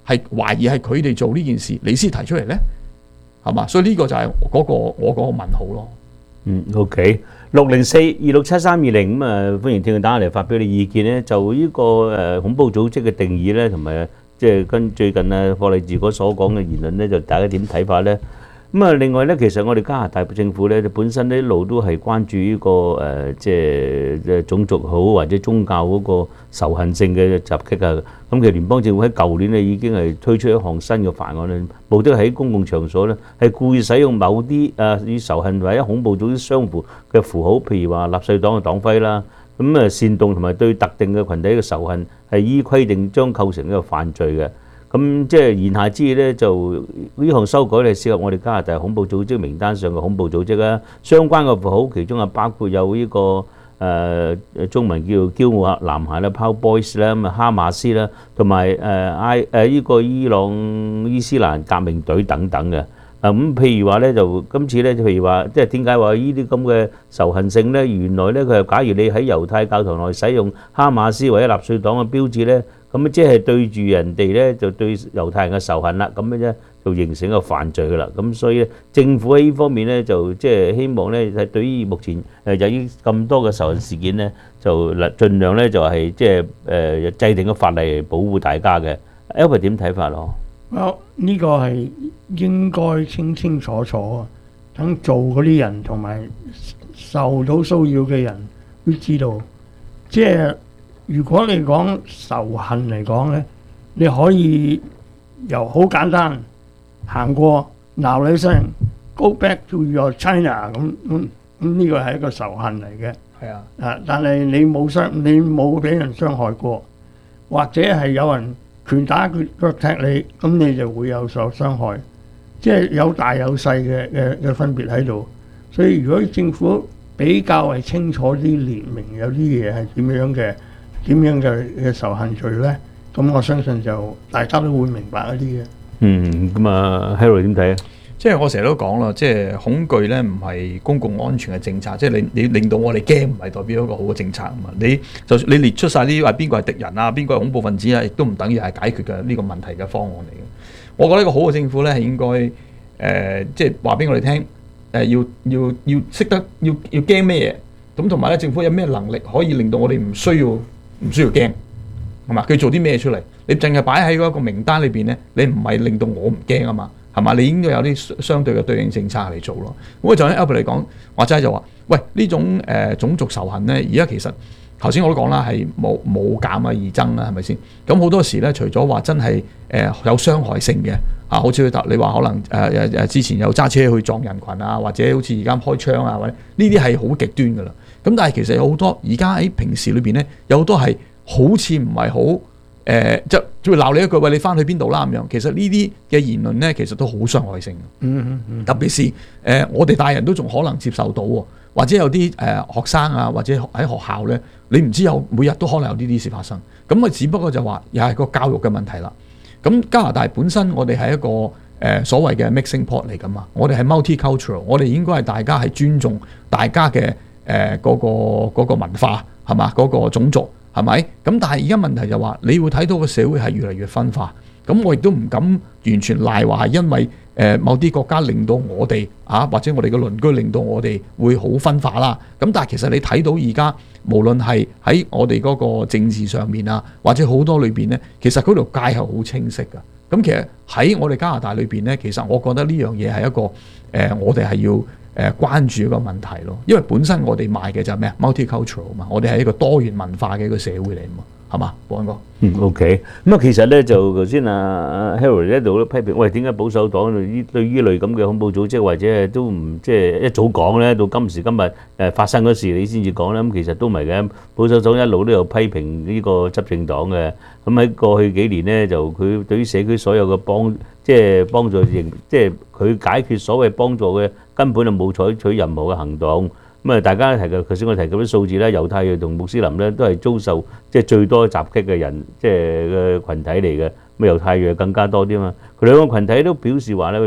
[SPEAKER 11] 係懷疑係佢哋做呢件事，你先提出嚟咧？係嘛？所以呢個就係嗰個我嗰個問號咯。
[SPEAKER 9] 嗯 ，OK， 六零四二六七三二零咁啊，歡迎聽眾打嚟發表你意見咧。就呢個誒恐怖組織嘅定義咧，同埋即係跟最近啊霍利治嗰所講嘅言論咧，就大家點睇法咧？咁啊，另外咧，其實我哋加拿大政府咧，本身咧一路都係關注呢個誒，即係誒種族好或者宗教嗰個仇恨性嘅襲擊啊。咁其實聯邦政府喺舊年咧已經係推出一項新嘅法案咧，目的喺公共場所咧係故意使用某啲誒與仇恨或者恐怖組織相符嘅符號，譬如話納粹黨嘅黨徽啦，咁啊煽動同埋對特定嘅群體嘅仇恨係依規定將構成一個犯罪嘅。咁即係言下之意咧，就呢項修改咧，涉及我哋加拿大恐怖組織名單上嘅恐怖組織啦。相關嘅符號，其中啊包括有呢個誒誒中文叫做驕傲男孩啦、Proud Boys 啦、咁啊哈馬斯啦，同埋誒埃誒呢個伊朗伊斯蘭革命隊等等嘅。啊咁譬如話咧，就今次咧，譬如話，即係點解話呢啲咁嘅仇恨性咧？原來咧，佢係假如你喺猶太教堂內使用哈馬斯或者納粹黨嘅標誌咧。咁即係對住人哋咧，就對猶太人嘅仇恨啦，咁樣啫就形成一個犯罪噶啦。咁所以咧，政府喺呢方面咧，就即係希望咧，係對於目前誒由於咁多嘅仇恨事件咧，就嗱盡量咧就係即係誒制定個法例嚟保護大家嘅。Albert 點睇法咯？
[SPEAKER 5] 啊，呢個係應該清清楚楚啊，等做嗰啲人同埋受到騷擾嘅人都知道，即係。如果你講仇恨嚟講咧，你可以由好簡單行過鬧你一聲 Go back to your China 咁咁咁呢個係一個仇恨嚟嘅。
[SPEAKER 11] 係啊，
[SPEAKER 5] 啊但係你冇傷你冇俾人傷害過，或者係有人拳打腳腳踢你，咁你就會有受傷害，即係有大有細嘅嘅嘅分別喺度。所以如果政府比較係清楚啲列明有啲嘢係點樣嘅。點樣嘅嘅仇恨罪咧？咁我相信就大家都會明白一啲嘅。
[SPEAKER 9] 嗯，咁啊 ，Harry 點睇啊？
[SPEAKER 11] 即係我成日都講啦，即係恐懼咧唔係公共安全嘅政策，即係你你令到我哋驚唔係代表一個好嘅政策啊嘛。你就算你列出晒啲話邊個係敵人啊，邊個係恐怖分子啊，亦都唔等於係解決嘅呢個問題嘅方案嚟嘅。我覺得一個好嘅政府咧係應該誒、呃，即係話俾我哋聽誒，要要要識得要要驚咩嘢，咁同埋咧政府有咩能力可以令到我哋唔需要。唔需要驚，係嘛？佢做啲咩出嚟？你淨係擺喺嗰個名單裏邊咧，你唔係令到我唔驚啊嘛？係嘛？你應該有啲相對嘅對應政策嚟做咯。咁啊，就喺 Albert 嚟講，或者就話，喂，呢種誒、呃、種族仇恨咧，而家其實頭先我都講啦，係冇冇減啊而增啦，係咪先？咁好多時咧，除咗話真係誒、呃、有傷害性嘅啊，好似你話可能誒誒誒之前有揸車去撞人群啊，或者好似而家開槍啊，或者呢啲係好極端噶啦。咁但係其實有好多而家喺平時裏邊咧，有好多係好似唔係好誒，即係會鬧你一句，喂，你翻去邊度啦咁樣。其實呢啲嘅言論咧，其實都好傷害性。
[SPEAKER 5] 嗯嗯嗯。特
[SPEAKER 11] 別是誒、呃，我哋大人都仲可能接受到喎，或者有啲誒、呃、學生啊，或者喺學校咧，你唔知有每日都可能有呢啲事發生。咁啊，只不過就話又係個教育嘅問題啦。咁加拿大本身我哋係一個誒、呃、所謂嘅 mixing pot 嚟㗎嘛，我哋係 multicultural， 我哋應該係大家係尊重大家嘅。誒嗰、呃那個嗰、那個文化係嘛，嗰、那個種族係咪？咁但係而家問題就話，你會睇到個社會係越嚟越分化。咁我亦都唔敢完全賴話係因為誒、呃、某啲國家令到我哋啊，或者我哋嘅鄰居令到我哋會好分化啦。咁但係其實你睇到而家無論係喺我哋嗰個政治上面啊，或者好多裏邊咧，其實嗰條界係好清晰㗎。咁其實喺我哋加拿大裏邊咧，其實我覺得呢樣嘢係一個誒、呃，我哋係要。誒關注一個問題咯，因為本身我哋賣嘅就係咩啊 multicultural 嘛，我哋係一個多元文化嘅一個社會嚟嘛，係嘛，保安哥。
[SPEAKER 9] 嗯 ，OK。咁啊，其實咧就頭先啊 Harry 喺度都批評，喂，點解保守黨呢對依類咁嘅恐怖組織或者係都唔即係一早講咧，到今時今日誒發生嗰時你先至講咧，咁其實都唔係嘅。保守黨一路都有批評呢個執政黨嘅。咁喺過去幾年咧，就佢對於社區所有嘅幫即係幫助型，即係佢解決所謂幫助嘅根本就冇採取任何嘅行動。咁啊，大家提及頭先我提及啲數字咧，猶太裔同穆斯林咧都係遭受即係最多襲擊嘅人，即係嘅羣體嚟嘅。咁猶太裔更加多啲嘛。佢兩個羣體都表示話咧，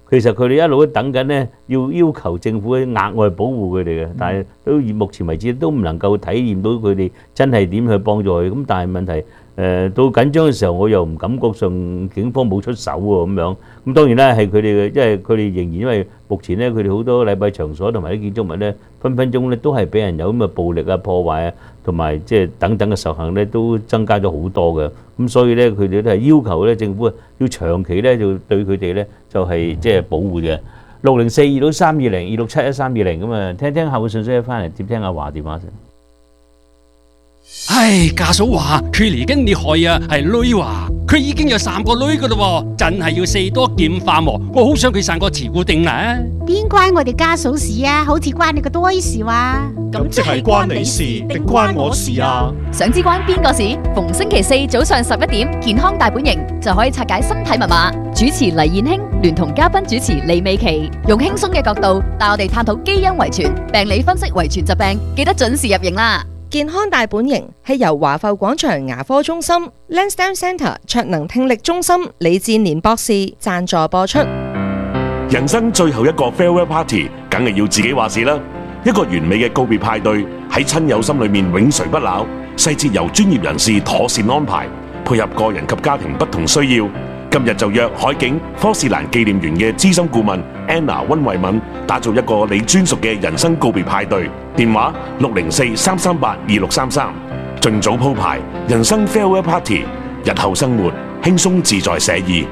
[SPEAKER 9] 其實佢哋一路都等緊咧，要要求政府額外保護佢哋嘅，但係到目前為止都唔能夠體驗到佢哋真係點去幫助佢。咁但係問題誒到緊張嘅時候，我又唔感覺上警方冇出手喎咁樣。咁當然啦，係佢哋嘅，因為佢哋仍然因為目前咧，佢哋好多禮拜場所同埋啲建築物咧，分分鐘咧都係俾人有咁嘅暴力啊、破壞啊，同埋即係等等嘅仇恨咧，都增加咗好多嘅。咁所以咧，佢哋都係要求咧政府要長期咧就對佢哋咧就係即係保護嘅。六零四二六三二零二六七一三二零咁啊，聽聽客戶信息翻嚟接聽阿華電話先。
[SPEAKER 6] 唉，家嫂話佢嚟緊你害啊，係女話佢已經有三個女噶啦，真係要四多劍化喎。我好想佢生個慈固定啦。
[SPEAKER 10] 邊關我哋家嫂事啊？好似關你個多事話。
[SPEAKER 8] 咁即係關你事定關我事啊？
[SPEAKER 17] 想知關邊個事？逢星期四早上十一點，健康大本營就可以拆解身體密碼。主持黎燕卿聯同嘉賓主持李美琪，用輕鬆嘅角度帶我哋探討基因遺傳、病理分析遺傳疾病，記得準時入營啦。
[SPEAKER 22] 健康大本營係由華埠廣場牙科中心、Lansdowne Centre 卓能聽力中心李志年博士贊助播出。
[SPEAKER 12] 人生最後一個 farewell party，梗係要自己話事啦。一個完美嘅告別派對喺親友心裏面永垂不朽，細節由專業人士妥善安排，配合個人及家庭不同需要。今日就約海景科士蘭紀念園嘅資深顧問 Anna 溫慧敏，打造一個你專屬嘅人生告別派對。電話六零四三三八二六三三，盡早鋪排人生 farewell party， 日後生活輕鬆自在寫意。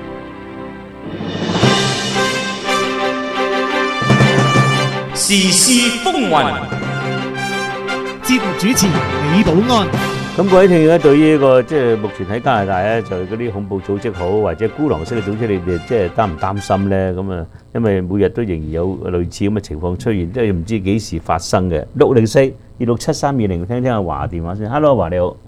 [SPEAKER 7] 時事風雲，
[SPEAKER 8] 節目主持李寶安。
[SPEAKER 9] 咁各位聽眾咧，對於呢個即係目前喺加拿大咧，就嗰啲恐怖組織好，或者孤狼式嘅組織，你哋即係擔唔擔心咧？咁啊，因為每日都仍然有類似咁嘅情況出現，即係唔知幾時發生嘅。六零四二六七三二零，聽聽阿華電話先。Hello， 華你好，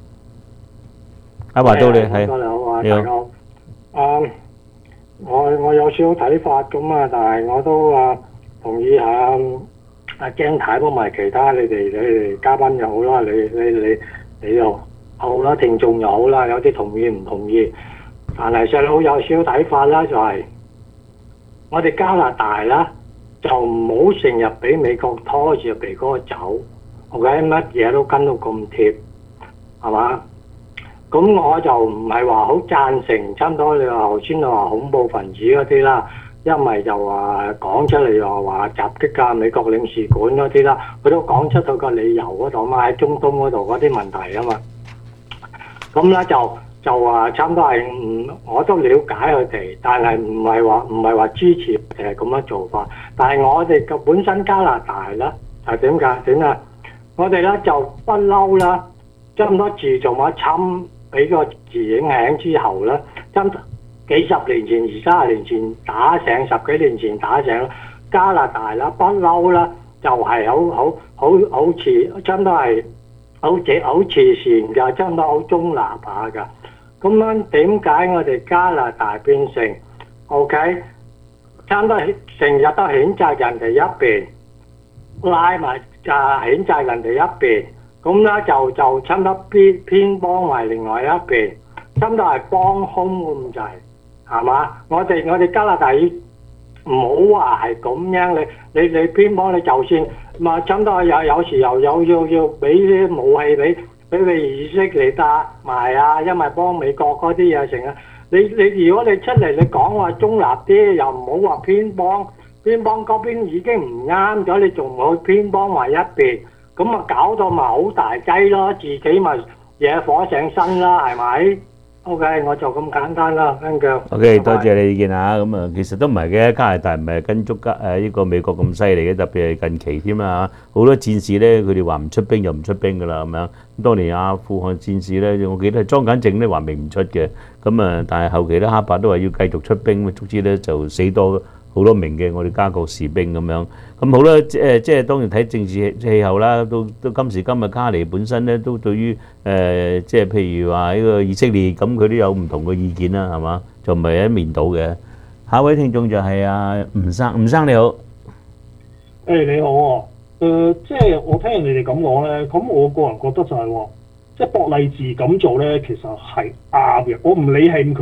[SPEAKER 9] 阿華到你係，
[SPEAKER 13] 你好啊，
[SPEAKER 9] 你好。
[SPEAKER 13] 大家好。啊，我我有少少睇法咁啊，但係我都啊同意下阿姜太同埋其他你哋你哋嘉賓又好啦，你你你。你又好啦，聽眾又好啦，有啲同意唔同意，但係細佬有少少睇法啦，就係、是、我哋加拿大啦，就唔好成日俾美國拖住鼻哥走 ，OK， 乜嘢都跟到咁貼，係嘛？咁我就唔係話好贊成，差唔多你話頭先你話恐怖分子嗰啲啦，因為就話講出嚟又話襲擊啊美國領事館嗰啲啦，佢都講出到個理由嗰度嘛，喺中東嗰度嗰啲問題啊嘛。咁咧就就話差唔多係唔，我都了解佢哋，但係唔係話唔係話支持誒咁樣做法。但係我哋嘅本身加拿大咧係點㗎？點啊？我哋咧就不嬲啦，差唔多自從我侵俾個字影響之後咧，差唔多幾十年前、二三十年前打醒，十幾年前打醒加拿大啦，不嬲啦，就係好好好好似差唔多係好似好慈善㗎，差唔多好中立下㗎。咁樣點解我哋加拿大變成 OK？差唔多成日都譴責人哋一邊，拉埋啊譴責人哋一邊，咁咧就就差唔多偏偏幫埋另外一邊，差唔多係幫兇咁滯。係嘛？我哋我哋加拿大唔好話係咁樣，你你你偏幫你，就算嘛，差唔多有有時又有要要俾啲武器俾俾佢以色列打埋啊，因為幫美國嗰啲嘢成啊。你你如果你出嚟你講話中立啲，又唔好話偏幫，偏幫嗰邊已經唔啱咗，你仲唔去偏幫埋一邊，咁啊搞到咪好大劑咯，自己咪惹火上身啦，係咪？O.K. 我就咁簡單啦，跟住。
[SPEAKER 9] O.K. 多謝你意見嚇，咁啊其實都唔係嘅，加拿大唔係跟足加誒呢個美國咁犀利嘅，特別係近期添啊，好多戰士咧佢哋話唔出兵就唔出兵噶啦咁樣。咁當年阿富汗戰士咧，我記得係莊簡正咧話明唔出嘅，咁啊但係後期咧哈柏都話要繼續出兵，咁總之咧就死多好多名嘅我哋加國士兵咁樣。咁好啦，誒即係當然睇政治氣候啦，都都今時今日卡尼本身咧都對於誒即係譬如話呢個以色列咁，佢都有唔同嘅意見啦，係嘛？就唔係一面倒嘅。下一位聽眾就係阿吳生，吳生你好。
[SPEAKER 15] 誒你好啊，誒即係我聽人哋哋咁講咧，咁我個人覺得就係喎，即係博勵治咁做咧，其實係啱嘅。我唔理係佢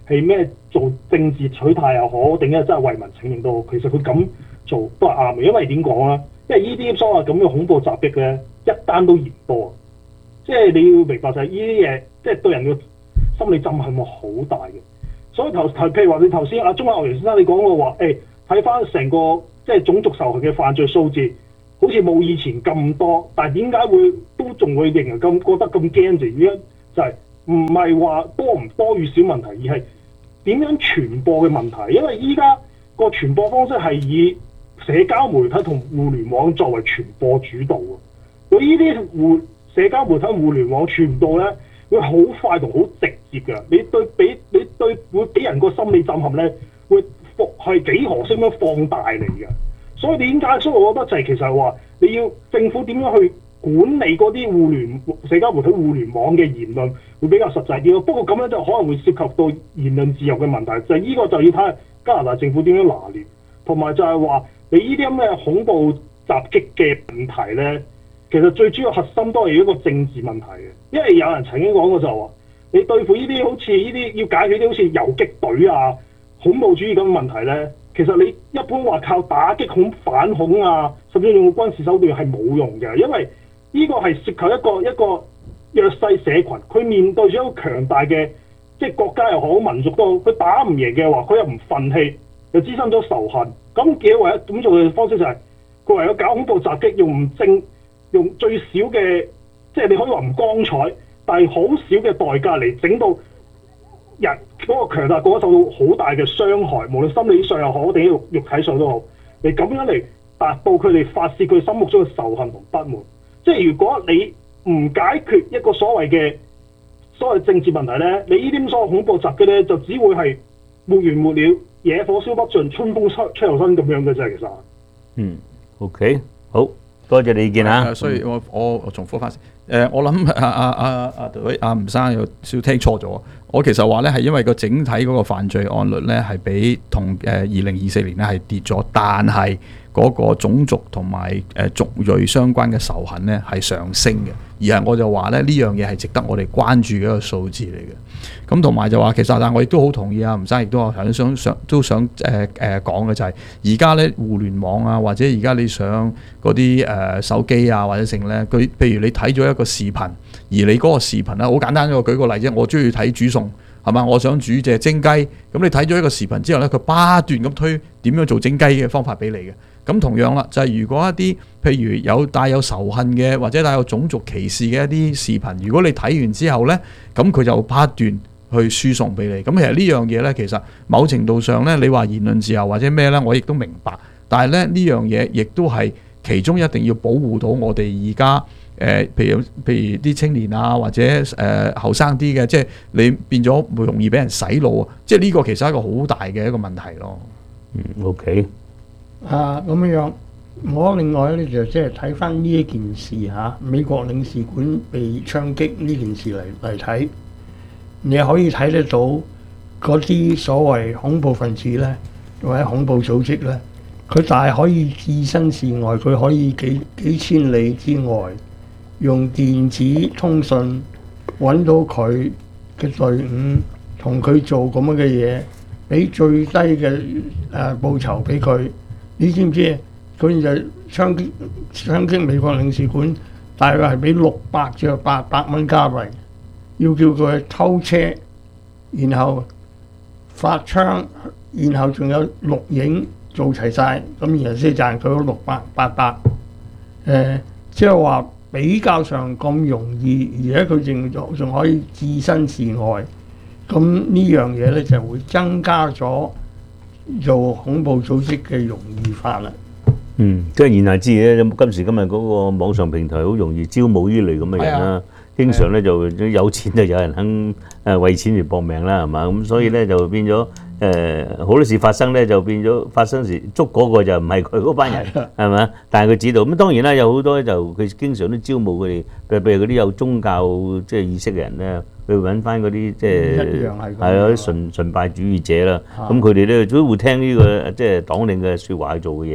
[SPEAKER 15] 係咩做政治取態又好，定係真係為民請命都好，其實佢咁做都係啱嘅。因為點講咧？因為呢啲所謂咁嘅恐怖襲擊咧，一單都嫌多。即係你要明白就係呢啲嘢，即係對人嘅心理震撼係好大嘅。所以頭頭譬如話你頭先阿鍾亞牛先生你講過話，誒睇翻成個即係種族仇恨嘅犯罪數字，好似冇以前咁多，但係點解會都仲會仍然咁覺得咁驚嘅原因就係唔係話多唔多與少問題，而係點樣傳播嘅問題。因為依家個傳播方式係以社交媒體同互聯網作為傳播主導啊。佢呢啲互社交媒體、互聯網傳播咧，會好快同好直接嘅。你對俾你對會俾人個心理震撼咧，會係幾何式咁樣放大嚟嘅。所以點解？所以我覺得就係其實係話你要政府點樣去管理嗰啲互聯社交媒體、互聯網嘅言論，會比較實際啲咯。不過咁樣就可能會涉及到言論自由嘅問題，就係、是、呢個就要睇下加拿大政府點樣拿捏，同埋就係話你呢啲咁嘅恐怖襲擊嘅問題咧。其實最主要核心都係一個政治問題嘅，因為有人曾經講過就係話，你對付呢啲好似呢啲要解決啲好似游擊隊啊、恐怖主義咁嘅問題咧，其實你一般話靠打擊恐反恐啊，甚至用軍事手段係冇用嘅，因為呢個係涉及一個一個弱勢社群，佢面對咗一個強大嘅即係國家又好、民族都好，佢打唔贏嘅話，佢又唔憤氣，又滋生咗仇恨，咁嘅唯一咁做嘅方式就係、是、佢唯有搞恐怖襲擊，用唔正。用最少嘅，即係你可以話唔光彩，但係好少嘅代價嚟整到人嗰個強大國家受到好大嘅傷害，無論心理上又好定肉肉體上都好，你咁樣嚟達到佢哋發泄佢心目中嘅仇恨同不滿。即係如果你唔解決一個所謂嘅所謂政治問題咧，你呢啲所謂恐怖襲擊咧，就只會係沒完沒了，野火燒不盡，春風吹吹又生咁樣嘅啫。其實，
[SPEAKER 9] 嗯 ，OK，好。多謝你意見啊！
[SPEAKER 11] 所以我我我重複翻先。誒，我諗阿阿阿阿阿吳生有少聽錯咗。我其實話咧係因為個整體嗰個犯罪案率咧係比同誒二零二四年咧係跌咗，但係嗰個種族同埋誒族裔相關嘅仇恨咧係上升嘅。而係我就話咧呢樣嘢係值得我哋關注嘅一個數字嚟嘅。咁同埋就話其實，但我亦都好同意啊，吳生亦都話頭先想想都想誒誒講嘅就係而家咧互聯網啊，或者而家你上嗰啲誒手機啊或者成咧，佢譬如你睇咗一個視頻，而你嗰個視頻咧好簡單，我舉個例啫，我中意睇煮餸係嘛，我想煮隻蒸雞，咁你睇咗一個視頻之後咧，佢不斷咁推點樣做蒸雞嘅方法俾你嘅。咁同樣啦，就係、是、如果一啲譬如有帶有仇恨嘅或者帶有種族歧視嘅一啲視頻，如果你睇完之後咧，咁佢就不斷去輸送俾你。咁其實呢樣嘢咧，其實某程度上咧，你話言論自由或者咩咧，我亦都明白。但係咧呢樣嘢亦都係其中一定要保護到我哋而家誒，譬如譬如啲青年啊，或者誒後生啲嘅，即係你變咗會容易俾人洗腦啊！即係呢個其實係一個好大嘅一個問題咯。
[SPEAKER 9] 嗯 ，OK。
[SPEAKER 5] 啊，咁樣，我另外咧就即係睇翻呢一件事嚇、啊，美國領事館被槍擊呢件事嚟嚟睇，你可以睇得到嗰啲所謂恐怖分子咧，或者恐怖組織咧，佢大可以置身事外，佢可以幾幾千里之外用電子通訊揾到佢嘅隊伍，同佢做咁樣嘅嘢，俾最低嘅誒、呃、報酬俾佢。你知唔知？佢就槍擊槍擊美國領事館，大概係俾六百至八百蚊加幣，要叫佢去偷車，然後發槍，然後仲有錄影做齊晒，咁然後先賺佢嗰六百八百。誒，即係話比較上咁容易，而且佢仲仲可以置身事外，咁呢樣嘢咧就會增加咗做恐怖組織嘅容易化啦。
[SPEAKER 9] 嗯，即係言下之意咧，今時今日嗰個網上平台好容易招募呢類咁嘅人啦。經常咧就有錢就有人肯誒為錢而搏命啦，係嘛？咁所以咧就變咗誒好多事發生咧，就變咗發生時捉嗰個就唔係佢嗰班人，係咪？但係佢知道咁當然啦，有好多就佢經常都招募佢哋，譬如嗰啲有宗教即係意識嘅人咧。去揾翻嗰啲即係係嗰啲純純拜主義者啦，咁佢哋咧都會聽呢個即係黨領嘅説話去做嘅嘢嘅，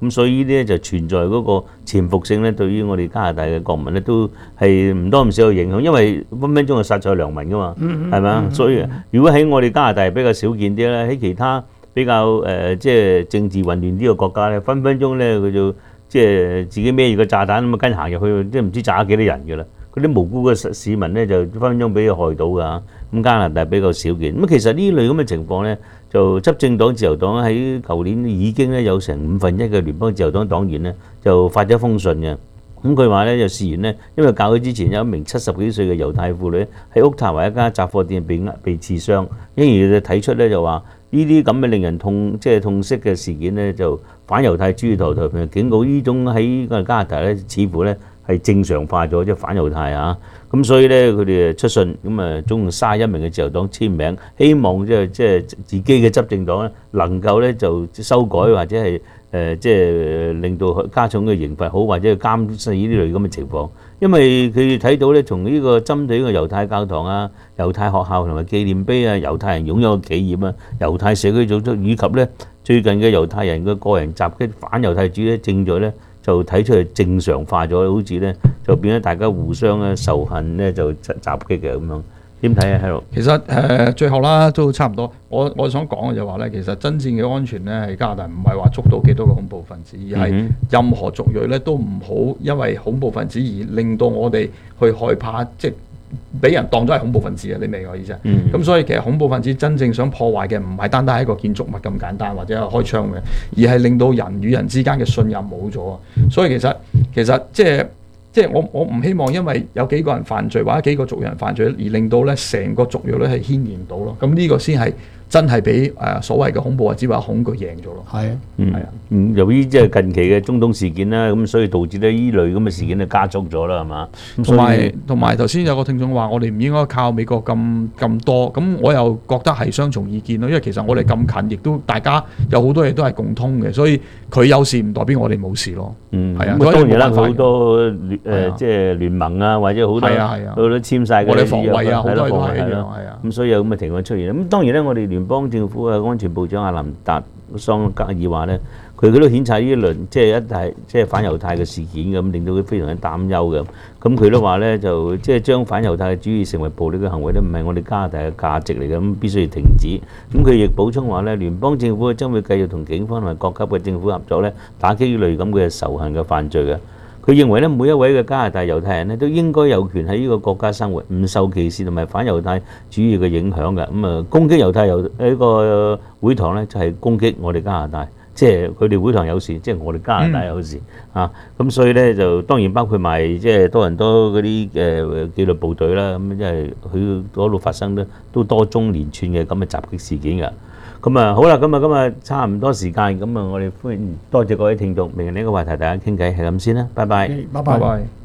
[SPEAKER 9] 咁所以呢啲咧就存在嗰個潛伏性咧，對於我哋加拿大嘅國民咧都係唔多唔少嘅影響，因為分分鐘係殺咗良民噶嘛，係咪啊？所以如果喺我哋加拿大比較少見啲咧，喺其他比較誒、呃、即係政治混亂啲嘅國家咧，分分鐘咧佢就即係自己孭住個炸彈咁啊跟行入去，即係唔知炸咗幾多人㗎啦。嗰啲無辜嘅市民咧就分分鐘俾佢害到㗎。咁加拿大比較少見。咁其實呢類咁嘅情況咧，就執政黨自由黨喺舊年已經咧有成五分一嘅聯邦自由黨黨員咧就發咗封信嘅。咁佢話咧就事緣咧，因為較早之前有一名七十幾歲嘅猶太婦女喺渥太華一家雜貨店被呃被刺傷，因而就睇出咧就話呢啲咁嘅令人痛即係痛惜嘅事件咧，就反猶太主義頭頭片警告呢種喺個加拿大咧，似乎咧係正常化咗，即係反猶太啊。咁所以咧佢哋出信咁啊，總共三十一名嘅自由黨簽名，希望即係即係自己嘅執政黨咧能夠咧就修改或者係。誒、呃、即係令到加重嘅刑罰好，或者監視呢類咁嘅情況，因為佢睇到咧，從呢個針對呢個猶太教堂啊、猶太學校同埋紀念碑啊、猶太人擁有嘅企業啊、猶太社區組織以及咧最近嘅猶太人嘅個人襲擊反猶太主義正在咧就睇出嚟正常化咗，好似咧就變咗大家互相咧仇恨咧就襲擊嘅咁樣。點睇啊？喺度
[SPEAKER 11] 其實誒、呃、最後啦都差唔多，我我想講嘅就話咧，其實真正嘅安全咧喺加拿大唔係話捉到幾多個恐怖分子，而係任何族裔咧都唔好因為恐怖分子而令到我哋去害怕，即係俾人當咗係恐怖分子啊！你明我意思啊？咁、嗯、所以其實恐怖分子真正想破壞嘅唔係單單係一個建築物咁簡單，或者係開槍嘅，而係令到人與人之間嘅信任冇咗啊！所以其實其實即係。即係我我唔希望因為有幾個人犯罪或者幾個族人犯罪而令到咧成個族裔咧係牽連到咯，咁呢個先係真係俾誒所謂嘅恐怖或者話恐懼贏咗咯。係啊，
[SPEAKER 9] 嗯，係啊，嗯，由於即係近期嘅中東事件啦，咁所以導致咧呢類咁嘅事件咧加速咗啦，係嘛？
[SPEAKER 11] 同埋同埋頭先有個聽眾話我哋唔應該靠美國咁咁多，咁我又覺得係雙重意見咯，因為其實我哋咁近，亦都大家有好多嘢都係共通嘅，所以佢有事唔代表我哋冇事咯。嗯，係啊，
[SPEAKER 9] 咁當然啦，好多誒即係聯盟啊，或者好多好多簽曬嘅
[SPEAKER 11] 我哋防衞啊，好多都係一樣，係啊。
[SPEAKER 9] 咁所以有咁嘅情況出現。咁當然咧，我哋聯邦政府嘅安全部長阿林達桑格爾話咧，佢佢都譴責呢一輪即係一係即係反猶太嘅事件咁，令到佢非常之擔憂嘅。咁佢都話咧，就即係將反猶太主義成為暴力嘅行為咧，唔係我哋加拿大嘅價值嚟嘅，咁必須要停止。咁佢亦補充話咧，聯邦政府將會繼續同警方同埋各級嘅政府合作咧，打擊呢類咁嘅仇恨嘅犯罪嘅。佢認為咧，每一位嘅加拿大猶太人咧，都應該有權喺呢個國家生活，唔受歧視同埋反猶太主義嘅影響嘅。咁啊，攻擊猶太猶呢個會堂咧，就係攻擊我哋加拿大，即係佢哋會堂有事，即係我哋加拿大有事、嗯、啊。咁所以咧，就當然包括埋即係多倫多嗰啲誒紀律部隊啦。咁即係佢嗰度發生咧都多宗連串嘅咁嘅襲擊事件㗎。咁啊，好啦，咁啊，今日差唔多時間，咁啊，我哋歡迎多謝各位聽眾，明日呢個話題大家傾偈係咁先啦，拜拜，
[SPEAKER 5] 拜拜。